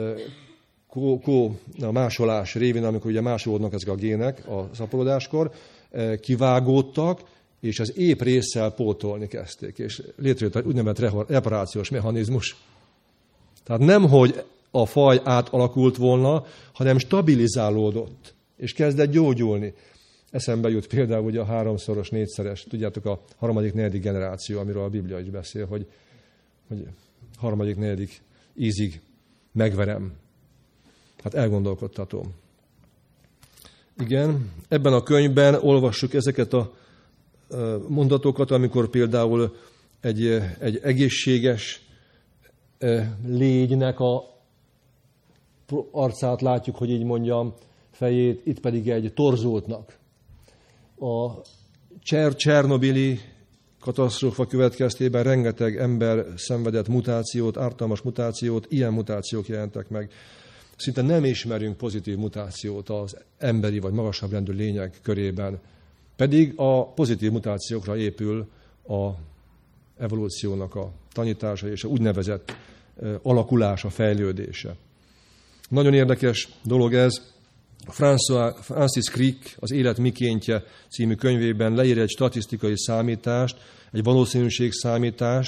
másolás révén, amikor ugye másolódnak ezek a gének a szaporodáskor, kivágódtak, és az épp résszel pótolni kezdték, és létrejött egy úgynevezett reparációs mechanizmus. Tehát nem, hogy a faj átalakult volna, hanem stabilizálódott, és kezdett gyógyulni. Eszembe jut például ugye a 3-szoros, 4-szeres, tudjátok, a 3., 4. generáció, amiről a Biblia is beszél, hogy 3., 4. ízig megverem. Hát elgondolkodtatom. Igen, ebben a könyvben olvassuk ezeket a mondatokat, amikor például egy egészséges légynek a arcát látjuk, hogy így mondjam, fejét, itt pedig egy torzultnak. A csernobili katasztrófa következtében rengeteg ember szenvedett mutációt, ártalmas mutációt, ilyen mutációk jelentek meg. Szinte nem ismerünk pozitív mutációt az emberi vagy magasabb rendű lények körében. Pedig a pozitív mutációkra épül a evolúciónak a tanítása és a úgynevezett alakulása, fejlődése. Nagyon érdekes dolog ez. Francis Crick az Élet mikéntje című könyvében leír egy statisztikai számítást, egy valószínűségszámítást,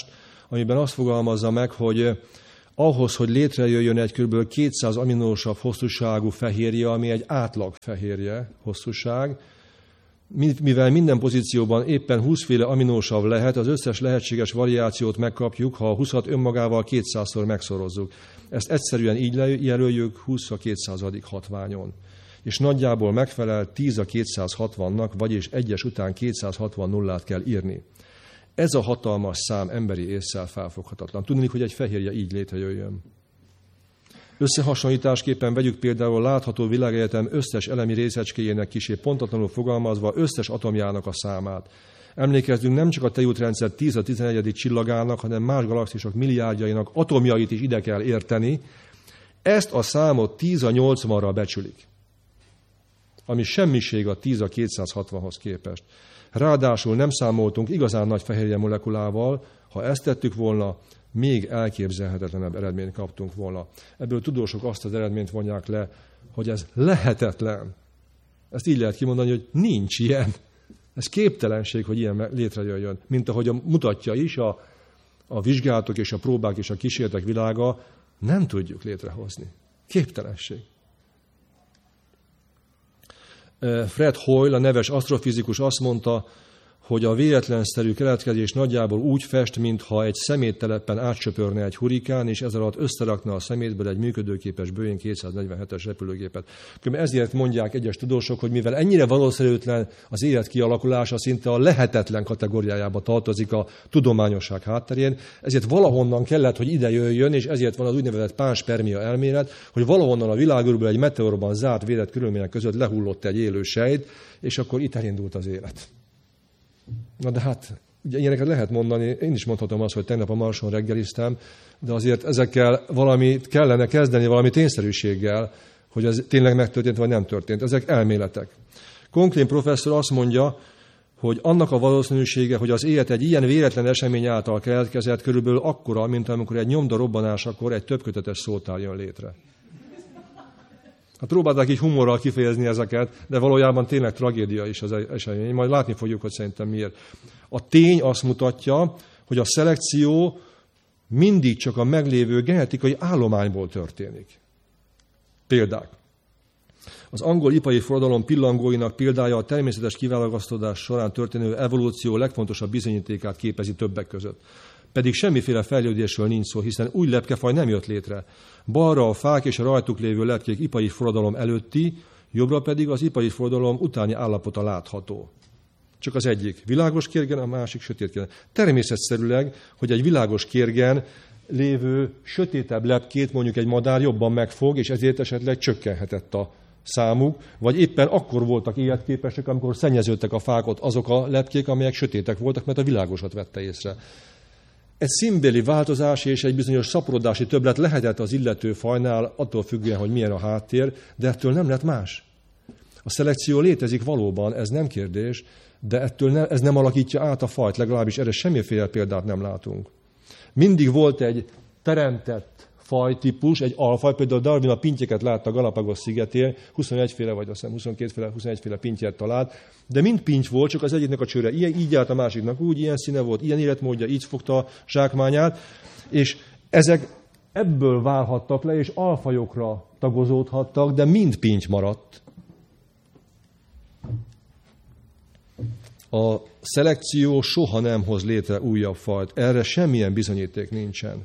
amiben azt fogalmazza meg, hogy ahhoz, hogy létrejöjjön egy kb. 200 aminósav hosszúságú fehérje, ami egy átlag fehérje hosszúság, mivel minden pozícióban éppen 20 féle aminósav lehet, az összes lehetséges variációt megkapjuk, ha a 20-at önmagával 200-szor megszorozzuk. Ezt egyszerűen így jelöljük 20 a 200. hatványon. És nagyjából megfelel 10 a 260-nak, vagyis egyes után 260 nullát kell írni. Ez a hatalmas szám emberi ésszel felfoghatatlan. Tudnék, hogy egy fehérje így létrejöjjön. Összehasonlításképpen vegyük például a látható világegyetem összes elemi részecskéjének kissé pontatlanul fogalmazva összes atomjának a számát. Emlékezzünk, nem csak a tejútrendszer 10 a 11. csillagának, hanem más galaxisok milliárdjainak atomjait is ide kell érteni. Ezt a számot 10 a 80-ra becsülik, ami semmiség a 10 a 260-hoz képest. Ráadásul nem számoltunk igazán nagy fehérje molekulával, ha ezt tettük volna, még elképzelhetetlenebb eredményt kaptunk volna. Ebből tudósok azt az eredményt vonják le, hogy ez lehetetlen. Ezt így lehet kimondani, hogy nincs ilyen. Ez képtelenség, hogy ilyen létrejöjjön. Mint ahogy mutatja is a vizsgálatok és a próbák és a kísérletek világa, nem tudjuk létrehozni. Képtelenség. Fred Hoyle, a neves asztrofizikus azt mondta, hogy a véletlenszerű keletkezés nagyjából úgy fest, mintha egy szeméttelepen átcsöpörne egy hurikán, és ez alatt összerakna a szemétből egy működőképes Boeing 247-es repülőgépet. Ezért mondják egyes tudósok, hogy mivel ennyire valószínűtlen az élet kialakulása, szinte a lehetetlen kategóriájába tartozik a tudományosság hátterén, ezért valahonnan kellett, hogy ide jöjjön, és ezért van az úgynevezett pánspermia elmélet, hogy valahonnan a világűrből egy meteorban zárt védett körülmények között lehullott egy élő sejt, és akkor itt elindult az élet. Na de hát, ugye ilyeneket lehet mondani, én is mondhatom azt, hogy tegnap a Marson reggeliztem, de azért ezekkel valamit kellene kezdeni, valami tényszerűséggel, hogy ez tényleg megtörtént, vagy nem történt. Ezek elméletek. Conklin professzor azt mondja, hogy annak a valószínűsége, hogy az élet egy ilyen véletlen esemény által keletkezett, körülbelül akkora, mint amikor egy nyomda robbanásakor egy többkötetes szótár jön létre. Hát próbálták így humorral kifejezni ezeket, de valójában tényleg tragédia is az esemény. Majd látni fogjuk, hogy szerintem miért. A tény azt mutatja, hogy a szelekció mindig csak a meglévő genetikai állományból történik. Példák. Az angol ipari forradalom pillangóinak példája a természetes kiválasztódás során történő evolúció legfontosabb bizonyítékát képezi többek között. Pedig semmiféle fejlődésről nincs szó, hiszen új lepkefaj nem jött létre. Balra a fák és a rajtuk lévő lepkék ipari forradalom előtti, jobbra pedig az ipari forradalom utáni állapota látható. Csak az egyik világos kérgen, a másik sötét kérgen. Természetszerűleg, hogy egy világos kérgen lévő sötétebb lepkét mondjuk egy madár jobban megfog, és ezért esetleg csökkenhetett a számuk, vagy éppen akkor voltak életképesek, amikor szennyeződtek a fákot azok a lepkék, amelyek sötétek voltak, mert a világosat vette észre. Egy színbéli változás és egy bizonyos szaporodási többlet lehetett az illető fajnál, attól függően, hogy milyen a háttér, de ettől nem lett más. A szelekció létezik valóban, ez nem kérdés, de ez nem alakítja át a fajt, legalábbis erre semmiféle példát nem látunk. Mindig volt egy teremtett fajtípus, egy alfaj, például Darwin a pintyeket látta Galapagos szigetén, 21 féle, vagy azt hiszem 22 féle, 21 féle pintyet talált, de mind pinty volt, csak az egyiknek a csőre így állt, a másiknak úgy, ilyen színe volt, ilyen életmódja, így fogta a zsákmányát, és ezek ebből válhattak le, és alfajokra tagozódhattak, de mind pinty maradt. A szelekció soha nem hoz létre újabb fajt, erre semmilyen bizonyíték nincsen.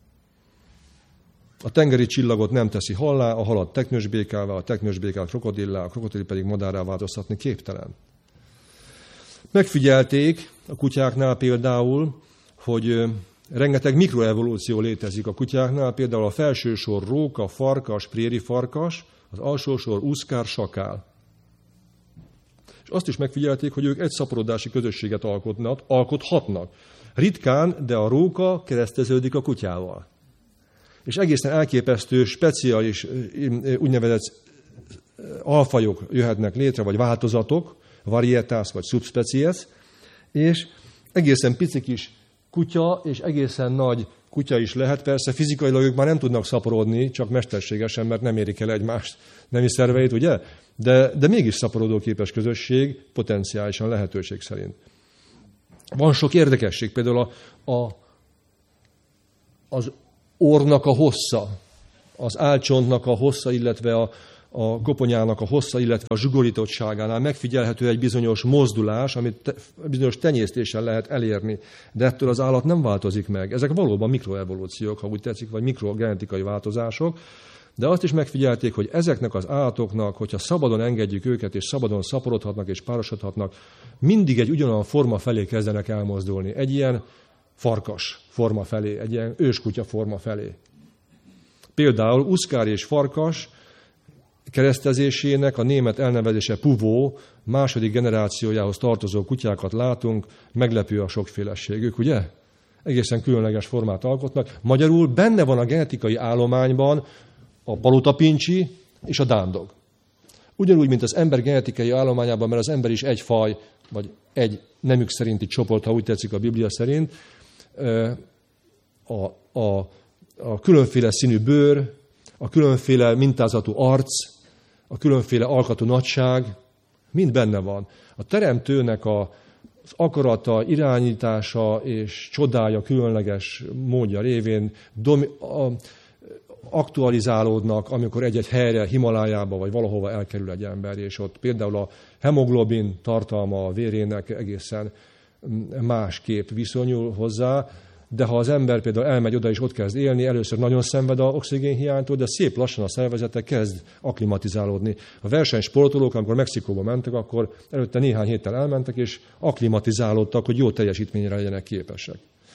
A tengeri csillagot nem teszi hallá, a halat teknősbékává, a teknősbékát krokodillá, a krokodil pedig madárrá változtatni képtelen. Megfigyelték a kutyáknál például, hogy rengeteg mikroevolúció létezik a kutyáknál, például a felső sor róka, farkas, préri farkas, az alsó sor úszkár, sakál. És azt is megfigyelték, hogy ők egy szaporodási közösséget alkothatnak. Ritkán, de a róka kereszteződik a kutyával. És egészen elképesztő, speciális úgynevezett alfajok jöhetnek létre, vagy változatok, varietas vagy subspecies, és egészen pici kis kutya, és egészen nagy kutya is lehet. Persze fizikailag ők már nem tudnak szaporodni, csak mesterségesen, mert nem érik el egymást nemi szerveit, ugye? De mégis szaporodóképes közösség, potenciálisan lehetőség szerint. Van sok érdekesség, például a az orrnak a hossza, az álcsontnak a hossza, illetve a koponyának a hossza, illetve a zsugorítottságánál megfigyelhető egy bizonyos mozdulás, amit bizonyos tenyésztéssel lehet elérni, de ettől az állat nem változik meg. Ezek valóban mikroevolúciók, ha úgy tetszik, vagy mikrogenetikai változások, de azt is megfigyelték, hogy ezeknek az állatoknak, hogyha szabadon engedjük őket, és szabadon szaporodhatnak és párosodhatnak, mindig egy ugyanolyan forma felé kezdenek elmozdulni. Egy ilyen farkas forma felé, egy ilyen őskutya forma felé. Például uszkár és farkas keresztezésének a német elnevezése puvó, második generációjához tartozó kutyákat látunk, meglepő a sokféleségük, ugye? Egészen különleges formát alkotnak. Magyarul benne van a genetikai állományban a palutapincsi és a dándog. Ugyanúgy, mint az ember genetikai állományában, mert az ember is egy faj, vagy egy nemük szerinti csoport, ha úgy tetszik a Biblia szerint, a különféle színű bőr, a különféle mintázatú arc, a különféle alkatú nagyság, mind benne van. A teremtőnek az akarata, irányítása és csodája különleges módja révén aktualizálódnak, amikor egy-egy helyre, Himalájába vagy valahova elkerül egy ember, és ott például a hemoglobin tartalma a vérének egészen másképp viszonyul hozzá, de ha az ember például elmegy oda és ott kezd élni, először nagyon szenved az oxigénhiánytól, de szép lassan a szervezete kezd akklimatizálódni. A versenysportolók, amikor Mexikóba mentek, akkor előtte néhány héttel elmentek, és akklimatizálódtak, hogy jó teljesítményre legyenek képesek.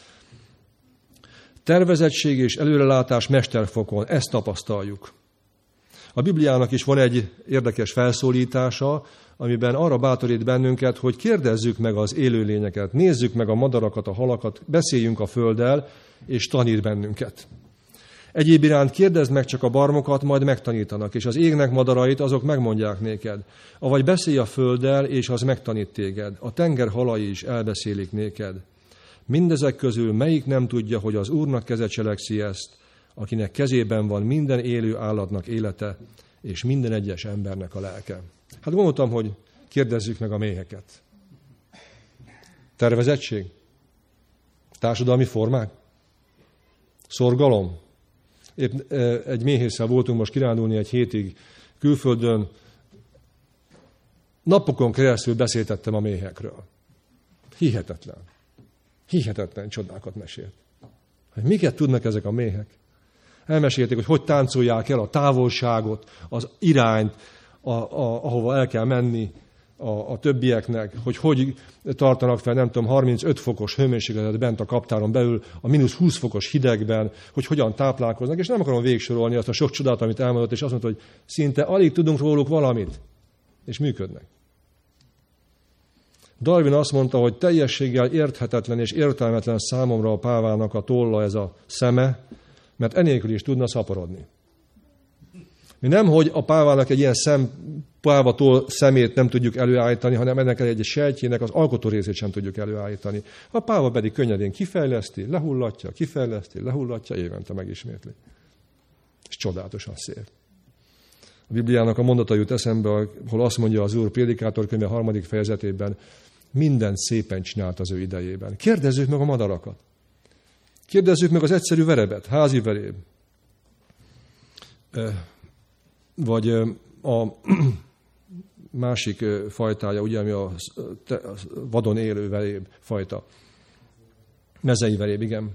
Tervezettség és előrelátás mesterfokon, ezt tapasztaljuk. A Bibliának is van egy érdekes felszólítása, amiben arra bátorít bennünket, hogy kérdezzük meg az élőlényeket, nézzük meg a madarakat, a halakat, beszéljünk a földdel, és tanít bennünket. Egyéb iránt kérdezd meg csak a barmokat, majd megtanítanak, és az égnek madarait azok megmondják néked. Avagy beszélj a földdel, és az megtanít téged. A tenger halai is elbeszélik néked. Mindezek közül melyik nem tudja, hogy az Úrnak keze cselekszi ezt, akinek kezében van minden élő állatnak élete, és minden egyes embernek a lelke. Hát gondoltam, hogy kérdezzük meg a méheket. Tervezettség? Társadalmi formák? Szorgalom? Épp egy méhésszel voltunk most kirándulni egy hétig külföldön. Napokon keresztül beszéltettem a méhekről. Hihetetlen. Hihetetlen csodákat mesélt. Hogy miket tudnak ezek a méhek? Elmesélték, hogy táncolják el a távolságot, az irányt, ahova el kell menni a többieknek, hogy tartanak fel, nem tudom, 35 fokos hőmérsékletet bent a kaptáron belül, a -20 fokos hidegben, hogy hogyan táplálkoznak, és nem akarom végsorolni azt a sok csodát, amit elmondott, és azt mondta, hogy szinte alig tudunk róluk valamit, és működnek. Darwin azt mondta, hogy teljességgel érthetetlen és értelmetlen számomra a pávának a tolla, ez a szeme, mert enélkül is tudna szaporodni. Mi nem, hogy a pávának egy ilyen pávatól szemét nem tudjuk előállítani, hanem ennek egy sejtjének az alkotó részét sem tudjuk előállítani. A páva pedig könnyedén kifejleszti, lehullatja, kifejleszti, lehullatja, évente megismétli. És csodálatosan szép. A Bibliának a mondata jut eszembe, ahol azt mondja az Úr Prédikátor könyve 3. fejezetében, mindent szépen csinált az ő idejében. Kérdezzük meg a madarakat. Kérdezzük meg az egyszerű verebet, házi veréb. Vagy a másik fajtája, ugye, ami a vadon élő veréb fajta. Mezei veréb, igen.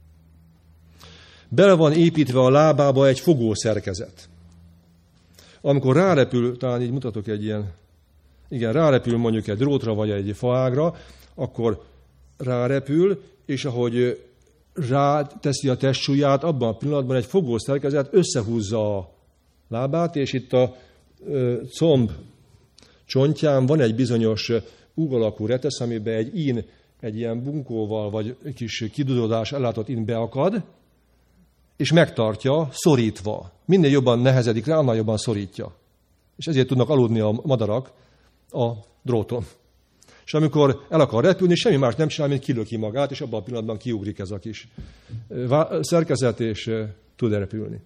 Bele van építve a lábába egy fogószerkezet. Amikor rárepül, talán így mutatok egy ilyen, igen, rárepül mondjuk egy drótra vagy egy faágra, akkor rárepül, és ahogy ráteszi a testsúlyát, abban a pillanatban egy fogószerkezet összehúzza a lábát, és itt a comb csontján van egy bizonyos U-alakú retesz, amiben egy ín, egy ilyen bunkóval, vagy egy kis kidudodás ellátott ín beakad, és megtartja, szorítva. Minél jobban nehezedik rá, annál jobban szorítja. És ezért tudnak aludni a madarak a dróton. És amikor el akar repülni, semmi más nem csinál, mint kilöki magát, és abban a pillanatban kiugrik ez a kis szerkezet, és tud repülni.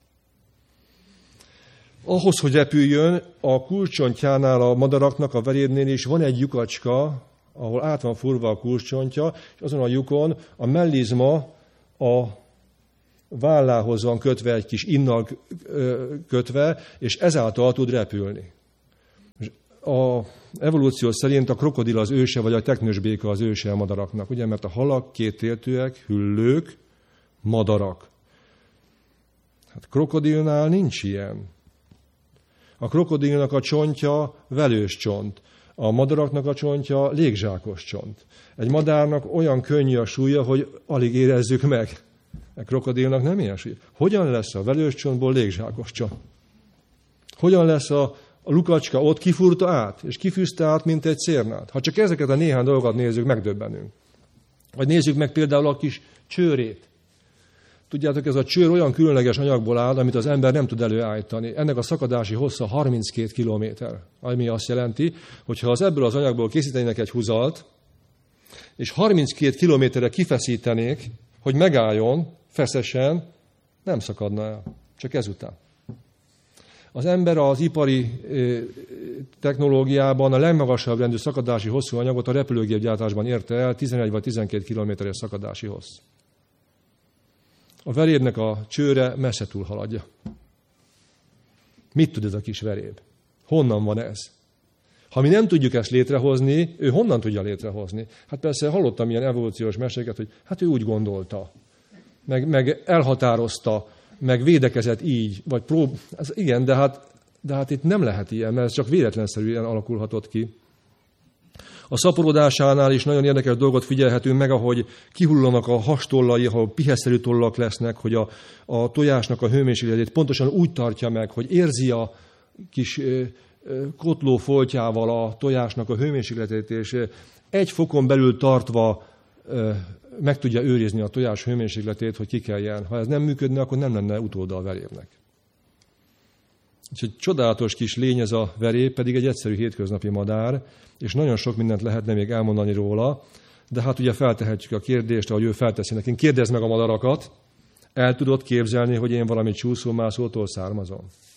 Ahhoz, hogy repüljön, a kulcscsontjánál a madaraknak, a verébnél is van egy lyukacska, ahol át van furva a kulcscsontja, és azon a lyukon a mellizma a vállához van kötve, egy kis innal kötve, és ezáltal tud repülni. A evolúció szerint a krokodil az őse, vagy a teknősbéka az őse a madaraknak, ugye? Mert a halak kéttéltűek, hüllők, madarak. Hát krokodilnál nincs ilyen. A krokodilnak a csontja velős csont, a madaraknak a csontja légzsákos csont. Egy madárnak olyan könnyű a súlya, hogy alig érezzük meg. A krokodilnak nem ilyen súlya. Hogyan lesz a velős csontból légzsákos csont? Hogyan lesz a lukacska ott kifúrta át, és kifűzte át, mint egy cérnát? Ha csak ezeket a néhány dolgokat nézzük, megdöbbenünk. Vagy nézzük meg például a kis csőrét. Tudjátok, ez a csőr olyan különleges anyagból áll, amit az ember nem tud előállítani. Ennek a szakadási hossza 32 kilométer, ami azt jelenti, hogy ha ebből az anyagból készítenének egy húzalt, és 32 kilométerre kifeszítenék, hogy megálljon, feszesen, nem szakadna el. Csak ezután. Az ember az ipari technológiában a legmagasabb rendű szakadási hosszú anyagot a repülőgépgyártásban érte el, 11 vagy 12 kilométeres szakadási hossz. A verébnek a csőre messze túlhaladja. Mit tud ez a kis veréb? Honnan van ez? Ha mi nem tudjuk ezt létrehozni, ő honnan tudja létrehozni? Hát persze hallottam ilyen evolúciós meséket, hogy hát ő úgy gondolta, meg elhatározta, meg védekezett így, vagy igen, de hát itt nem lehet ilyen, mert ez csak véletlenszerűen alakulhatott ki. A szaporodásánál is nagyon érdekes dolgot figyelhetünk meg, ahogy kihullanak a hastollai, ahol piheszerű tollak lesznek, hogy a tojásnak a hőmérsékletét pontosan úgy tartja meg, hogy érzi a kis kotló foltjával a tojásnak a hőmérsékletét, és 1 fokon belül tartva meg tudja őrizni a tojás hőmérsékletét, hogy kikeljen. Ha ez nem működne, akkor nem lenne utóda a verébnek. Úgyhogy csodálatos kis lény ez a verép, pedig egy egyszerű hétköznapi madár, és nagyon sok mindent lehetne még elmondani róla, de hát ugye feltehetjük a kérdést, ahogy ő felteszi nekünk. Kérdezd meg a madarakat, el tudod képzelni, hogy én valami csúszómászótól származom?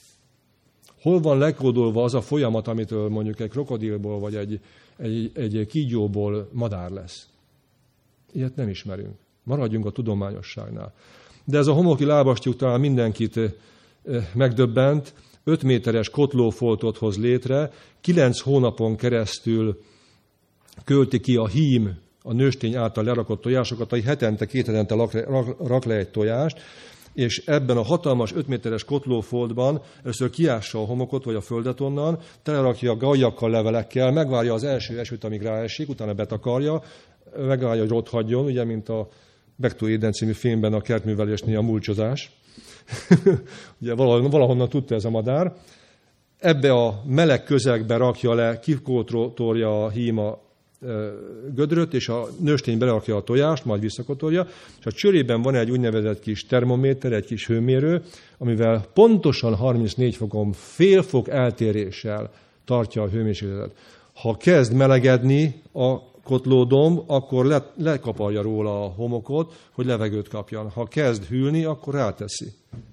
Hol van lekódolva az a folyamat, amitől mondjuk egy krokodilból, vagy egy kígyóból madár lesz? Ilyet nem ismerünk. Maradjunk a tudományosságnál. De ez a homoki lábastyúk talán mindenkit megdöbbent, 5 méteres kotlófoltot hoz létre, 9 hónapon keresztül költi ki a hím a nőstény által lerakott tojásokat, hogy hetente, 2 hetente rak le egy tojást, és ebben a hatalmas 5 méteres kotlófoltban először kiássa a homokot, vagy a földet onnan, telerakja a gajjakkal, levelekkel, megvárja az első esőt, amíg ráesik, utána betakarja, megvárja, hogy ott hagyjon, ugye, mint a Bektó Éden című filmben a kertművelésnél a mulcsozás. Ugye valahonnan tudta ez a madár. Ebbe a meleg közegbe rakja le, kikótorja a híma gödröt, és a nőstény berakja a tojást, majd visszakotorja, és a csőrében van egy úgynevezett kis termométer, egy kis hőmérő, amivel pontosan 34 fokon fél fok eltéréssel tartja a hőmérsékletet. Ha kezd melegedni a kotlódomb, akkor lekaparja róla a homokot, hogy levegőt kapjan. Ha kezd hűlni, akkor ráteszi.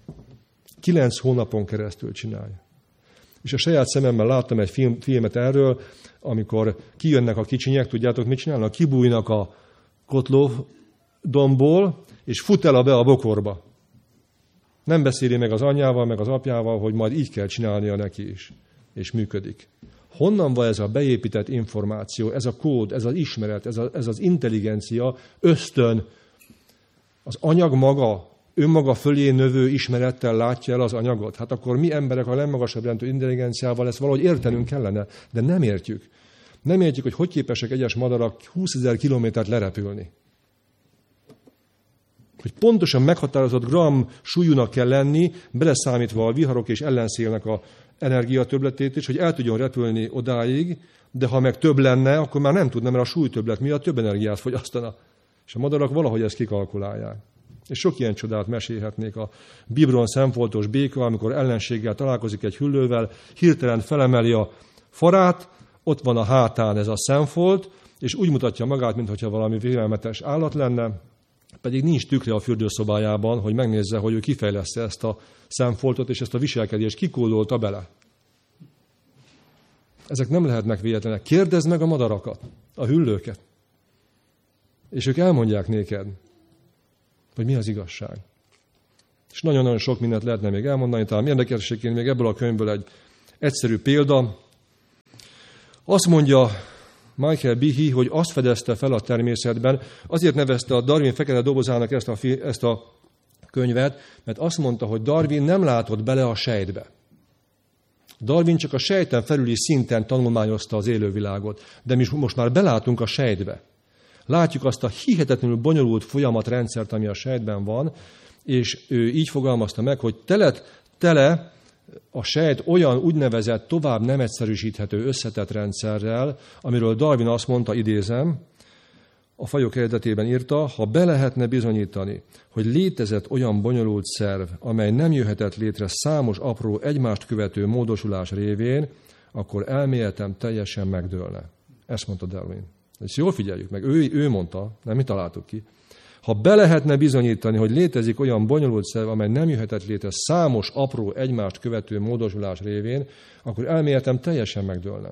9 hónapon keresztül csinálja. És a saját szememmel láttam egy filmet erről, amikor kijönnek a kicsinyek, tudjátok mit csinálnak? Kibújnak a kotlódombból, és fut el be a bokorba. Nem beszéli meg az anyjával, meg az apjával, hogy majd így kell csinálnia neki is. És működik. Honnan van ez a beépített információ, ez a kód, ez az ismeret, ez az intelligencia, ösztön? Az anyag maga, önmaga fölé növő ismerettel látja el az anyagot. Hát akkor mi emberek a legmagasabb rendű intelligenciával ezt valahogy értenünk kellene, de nem értjük. Nem értjük, hogy képesek egyes madarak 20 000 kilométert lerepülni. Hogy pontosan meghatározott gram súlyúnak kell lenni, beleszámítva a viharok és ellenszélnek a energiatöbbletét is, hogy el tudjon repülni odáig, de ha meg több lenne, akkor már nem tudna, mert a súlytöbblet miatt több energiát fogyasztana. És a madarak valahogy ezt kikalkulálják. És sok ilyen csodát mesélhetnék. A bibron szemfoltos béka, amikor ellenséggel találkozik egy hüllővel, hirtelen felemeli a farát, ott van a hátán ez a szemfolt, és úgy mutatja magát, mintha valami félelmetes állat lenne, pedig nincs tükre a fürdőszobájában, hogy megnézze, hogy ő kifejleszte ezt a szemfoltot, és ezt a viselkedést kikódolta bele. Ezek nem lehetnek véletlenek. Kérdezd meg a madarakat, a hüllőket. És ők elmondják néked, hogy mi az igazság. És nagyon-nagyon sok mindent lehetne még elmondani, talán érdekességként még ebből a könyvből egy egyszerű példa. Azt mondja Michael Behe, hogy azt fedezte fel a természetben, azért nevezte a Darwin fekete dobozának ezt a könyvet, mert azt mondta, hogy Darwin nem látott bele a sejtbe. Darwin csak a sejten felüli szinten tanulmányozta az élővilágot, de mi most már belátunk a sejtbe. Látjuk azt a hihetetlenül bonyolult folyamatrendszert, ami a sejtben van, és ő így fogalmazta meg, hogy tele a sejt olyan úgynevezett tovább nem egyszerűsíthető összetett rendszerrel, amiről Darwin azt mondta, idézem, a Fajok eredetében írta, ha be lehetne bizonyítani, hogy létezett olyan bonyolult szerv, amely nem jöhetett létre számos apró egymást követő módosulás révén, akkor elméletem teljesen megdőlne. Ezt mondta Darwin. Ezt jól figyeljük meg, ő mondta, nem mi találtuk ki. Ha be lehetne bizonyítani, hogy létezik olyan bonyolult szerv, amely nem jöhetett létre számos apró egymást követő módosulás révén, akkor elméletem teljesen megdőlne.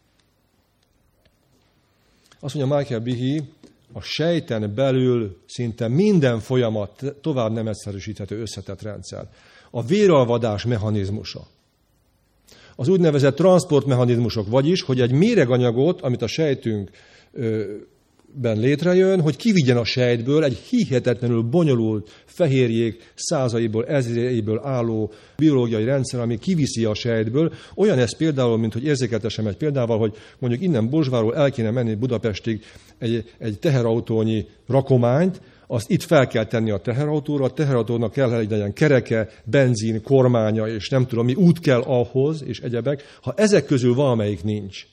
Azt mondja Michael Behe, a sejten belül szinte minden folyamat tovább nem egyszerűsíthető összetett rendszer. A véralvadás mechanizmusa. Az úgynevezett transportmechanizmusok, vagyis, hogy egy méreganyagot, amit a sejtünkben létrejön, hogy kivigyen a sejtből egy hihetetlenül bonyolult fehérjék százaiból, ezreiből álló biológiai rendszer, ami kiviszi a sejtből. Olyan ez például, mint hogy érzékeltessem egy példával, hogy mondjuk innen Bozsváról el kéne menni Budapestig egy teherautónyi rakományt, azt itt fel kell tenni a teherautóra, a teherautónak kell, hogy legyen kereke, benzin, kormánya, és nem tudom mi, út kell ahhoz, és egyebek. Ha ezek közül valamelyik nincs,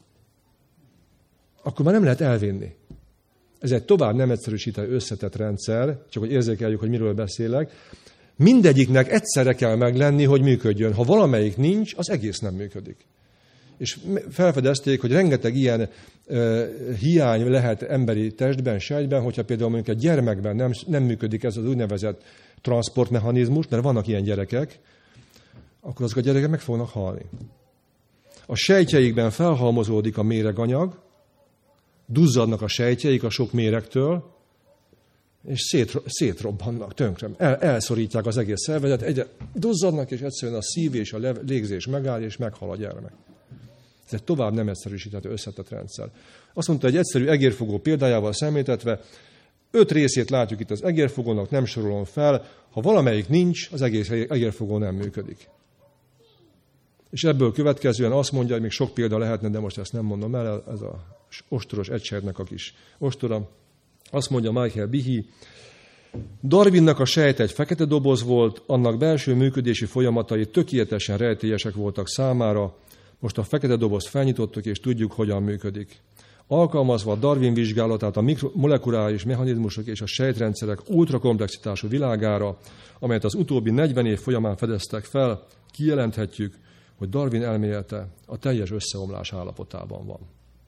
akkor már nem lehet elvinni. Ez egy tovább nem egyszerűsített összetett rendszer, csak hogy érzékeljük, hogy miről beszélek. Mindegyiknek egyszerre kell meglenni, hogy működjön. Ha valamelyik nincs, az egész nem működik. És felfedezték, hogy rengeteg ilyen hiány lehet emberi testben, sejtben, hogyha például mondjuk egy gyermekben nem működik ez az úgynevezett transportmechanizmus, mert vannak ilyen gyerekek, akkor azok a gyerekek meg fognak halni. A sejtjeikben felhalmozódik a méreganyag, duzzadnak a sejtjeik a sok méregtől, és szétrobbannak, tönkre. Elszorítják az egész szervezet, egyre duzzadnak, és egyszerűen a szív és a légzés megáll, és meghal a gyermek. Ez egy tovább nem egyszerűsíthető összetett rendszer. Azt mondta, egy egyszerű egérfogó példájával szemléltetve, 5 részét látjuk itt az egérfogónak, nem sorolom fel, ha valamelyik nincs, az egész egérfogó nem működik. És ebből következően azt mondja, hogy még sok példa lehetne, de most ezt nem mondom el, ez az ostoros egysejtnek a kis ostora. Azt mondja Michael Behe, Darwinnak a sejt egy fekete doboz volt, annak belső működési folyamatai tökéletesen rejtélyesek voltak számára, most a fekete dobozt felnyitottuk, és tudjuk, hogyan működik. Alkalmazva a Darwin vizsgálatát a molekuláris mechanizmusok és a sejtrendszerek ultrakomplexitású világára, amelyet az utóbbi 40 év folyamán fedeztek fel, kijelenthetjük, hogy Darwin elmélete a teljes összeomlás állapotában van.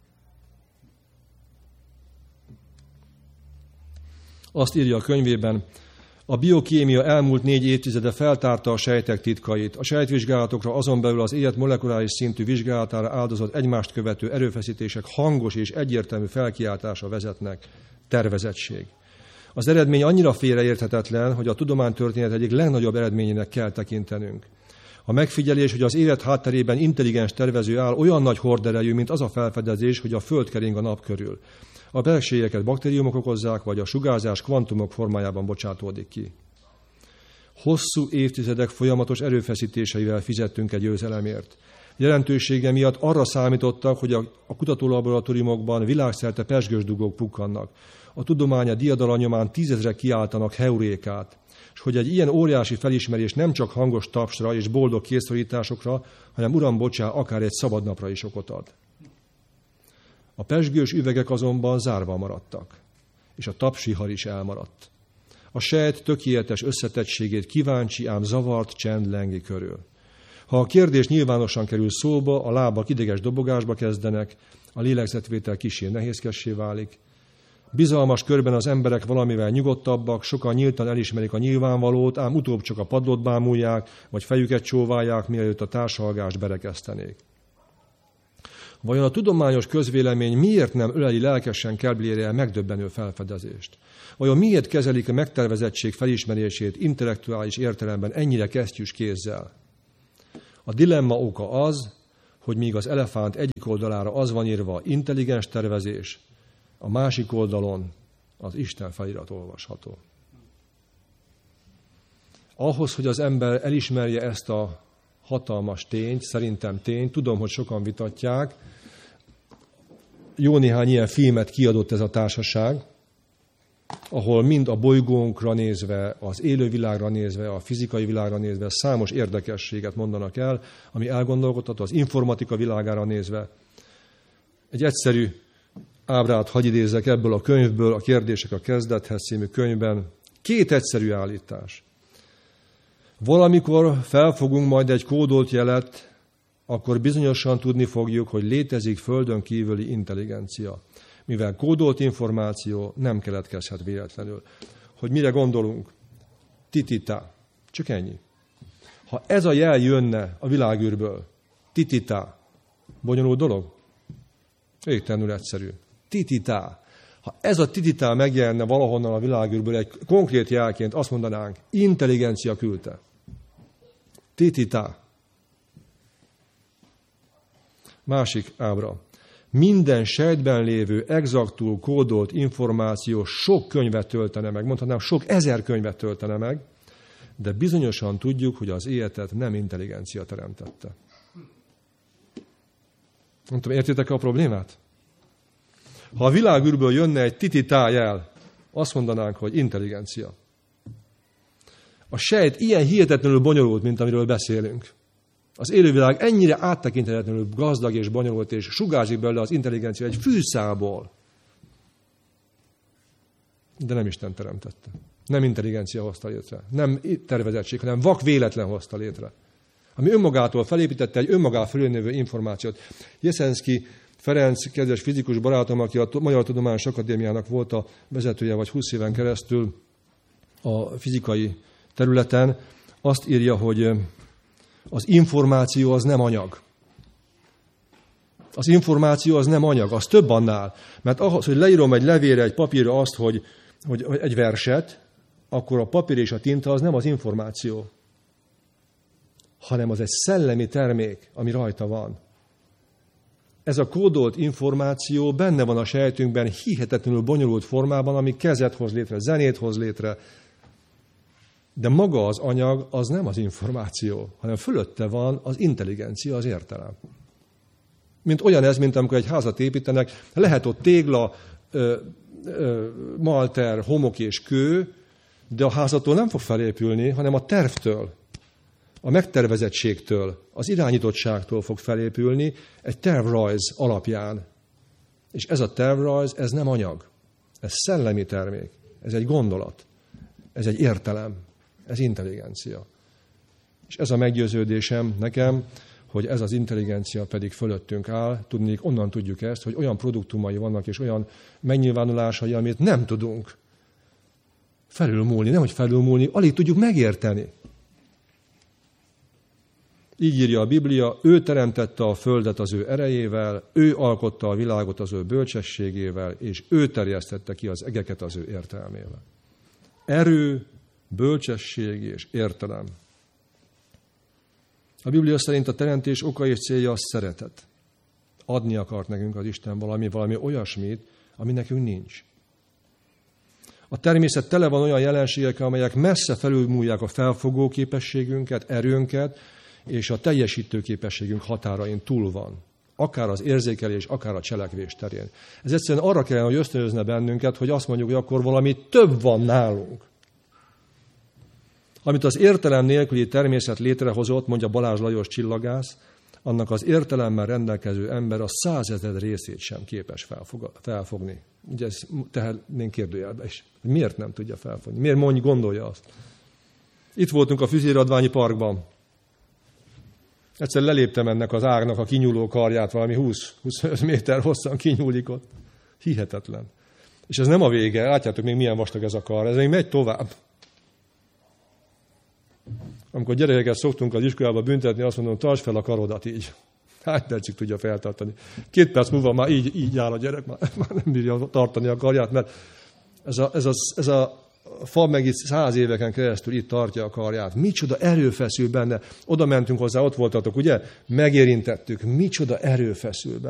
Azt írja a könyvében, a biokémia elmúlt 4 évtizede feltárta a sejtek titkait. A sejtvizsgálatokra azon belül az élet molekuláris szintű vizsgálatára áldozott egymást követő erőfeszítések hangos és egyértelmű felkiáltása vezetnek. Tervezettség. Az eredmény annyira félreérthetetlen, hogy a tudománytörténet egyik legnagyobb eredményének kell tekintenünk. A megfigyelés, hogy az élet hátterében intelligens tervező áll, olyan nagy horderejű, mint az a felfedezés, hogy a Föld kering a nap körül. A betegségeket baktériumok okozzák, vagy a sugárzás kvantumok formájában bocsátódik ki. Hosszú évtizedek folyamatos erőfeszítéseivel fizettünk egy győzelemért. Jelentősége miatt arra számítottak, hogy a kutatólaboratóriumokban világszerte pezsgősdugók pukkannak. A tudománya diadala nyomán 10 000-ek kiáltanak heurékát, és hogy egy ilyen óriási felismerés nem csak hangos tapsra és boldog készszorításokra, hanem uram bocsá, akár egy szabad napra is okot ad. A pezsgős üvegek azonban zárva maradtak, és a tapsvihar is elmaradt. A sejt tökéletes összetettségét kíváncsi, ám zavart csend lengi körül. Ha a kérdés nyilvánosan kerül szóba, a lábak ideges dobogásba kezdenek, a lélegzetvétel kissé nehézkessé válik. Bizalmas körben az emberek valamivel nyugodtabbak, sokan nyíltan elismerik a nyilvánvalót, ám utóbb csak a padlót bámulják, vagy fejüket csóválják, mielőtt a társalgást berekesztenék. Vajon a tudományos közvélemény miért nem öleli lelkesen Keblére megdöbbenő felfedezést? Vajon miért kezelik a megtervezettség felismerését intellektuális értelemben ennyire kesztyűs kézzel? A dilemma oka az, hogy míg az elefánt egyik oldalára az van írva intelligens tervezés, a másik oldalon az Isten felirat olvasható. Ahhoz, hogy az ember elismerje ezt a hatalmas tényt, szerintem tényt, tudom, hogy sokan vitatják, jó néhány ilyen filmet kiadott ez a társaság, ahol mind a bolygónkra nézve, az élővilágra nézve, a fizikai világra nézve számos érdekességet mondanak el, ami elgondolkodható, az informatika világára nézve. Egy egyszerű ábrát hadd idézzek ebből a könyvből, a Kérdések a kezdethez című könyvben. 2 egyszerű állítás. Valamikor felfogunk majd egy kódolt jelet, akkor bizonyosan tudni fogjuk, hogy létezik földön kívüli intelligencia. Mivel kódolt információ nem keletkezhet véletlenül. Hogy mire gondolunk? Titita. Csak ennyi. Ha ez a jel jönne a világűrből, titita, bonyolult dolog? Végtelenül egyszerű. Titita. Ha ez a titita megjelenne valahonnan a világűrből egy konkrét jelként, azt mondanánk, intelligencia küldte. Titita. Másik ábra. Minden sejtben lévő exaktul kódolt információ sok könyvet töltene meg, mondhatnám, sok ezer könyvet töltene meg, de bizonyosan tudjuk, hogy az életet nem intelligencia teremtette. Nem tudom, értitek a problémát? Ha a világűrből jönne egy tititá jel, azt mondanánk, hogy intelligencia. A sejt ilyen hihetetlenül bonyolult, mint amiről beszélünk. Az élővilág ennyire áttekinthetetlenül gazdag és bonyolult, és sugárzik belőle az intelligencia egy fűszálból. De nem Isten teremtette. Nem intelligencia hozta létre. Nem tervezettség, hanem vak véletlen hozta létre. Ami önmagától felépítette egy önmagá fölnövő információt. Jeszenszky Ferenc, kedves fizikus barátom, aki a Magyar Tudományos Akadémiának volt a vezetője, vagy 20 éven keresztül a fizikai területen, azt írja, hogy az információ az nem anyag. Az információ az nem anyag, az több annál. Mert ahhoz, hogy leírom egy levélre, egy papírra azt, hogy egy verset, akkor a papír és a tinta az nem az információ, hanem az egy szellemi termék, ami rajta van. Ez a kódolt információ benne van a sejtünkben hihetetlenül bonyolult formában, ami kezet hoz létre, zenét hoz létre. De maga az anyag az nem az információ, hanem fölötte van az intelligencia, az értelem. Mint olyan ez, mint amikor egy házat építenek, lehet ott tégla, malter, homok és kő, de a házattól nem fog felépülni, hanem a tervtől, a megtervezettségtől, az irányítottságtól fog felépülni egy tervrajz alapján. És ez a tervrajz, ez nem anyag, ez szellemi termék, ez egy gondolat, ez egy értelem, ez intelligencia. És ez a meggyőződésem nekem, hogy ez az intelligencia pedig fölöttünk áll, tudnék, onnan tudjuk ezt, hogy olyan produktumai vannak, és olyan megnyilvánulásai, amit nem tudunk felülmúlni, nemhogy felülmúlni, alig tudjuk megérteni. Így írja a Biblia, ő teremtette a földet az ő erejével, ő alkotta a világot az ő bölcsességével, és ő terjesztette ki az egeket az ő értelmével. Erő, bölcsesség és értelem. A Biblia szerint a teremtés oka és célja a szeretet. Adni akart nekünk az Isten valami olyasmit, ami nekünk nincs. A természet tele van olyan jelenségekkel, amelyek messze felülmúlják a felfogó képességünket, erőnket, és a teljesítő képességünk határain túl van. Akár az érzékelés, akár a cselekvés terén. Ez egyszerűen arra kellene, hogy ösztönözne bennünket, hogy azt mondjuk, hogy akkor valami több van nálunk. Amit az értelem nélküli természet létrehozott, mondja Balázs Lajos csillagász, annak az értelemmel rendelkező ember a 100 000 részét sem képes felfogni. Ugye ezt tehetnénk kérdőjelbe is. Miért nem tudja felfogni? Miért gondolja azt? Itt voltunk a Füzéradványi Parkban. Egyszer leléptem ennek az ágnak a kinyúló karját, valami 20-25 méter hosszan kinyúlik ott. Hihetetlen. És ez nem a vége, látjátok még milyen vastag ez a kar, ez még megy tovább. Amikor gyerekeket szoktunk az iskolába büntetni, azt mondom, tartsd fel a karodat így. Hány percig tudja feltartani? 2 perc múlva már így áll a gyerek, már nem bírja tartani a karját, mert ez a fa meg itt 100 éveken keresztül itt tartja a karját. Micsoda erő feszül benne. Oda mentünk hozzá, ott voltatok, ugye? Megérintettük. Micsoda erő feszül benne.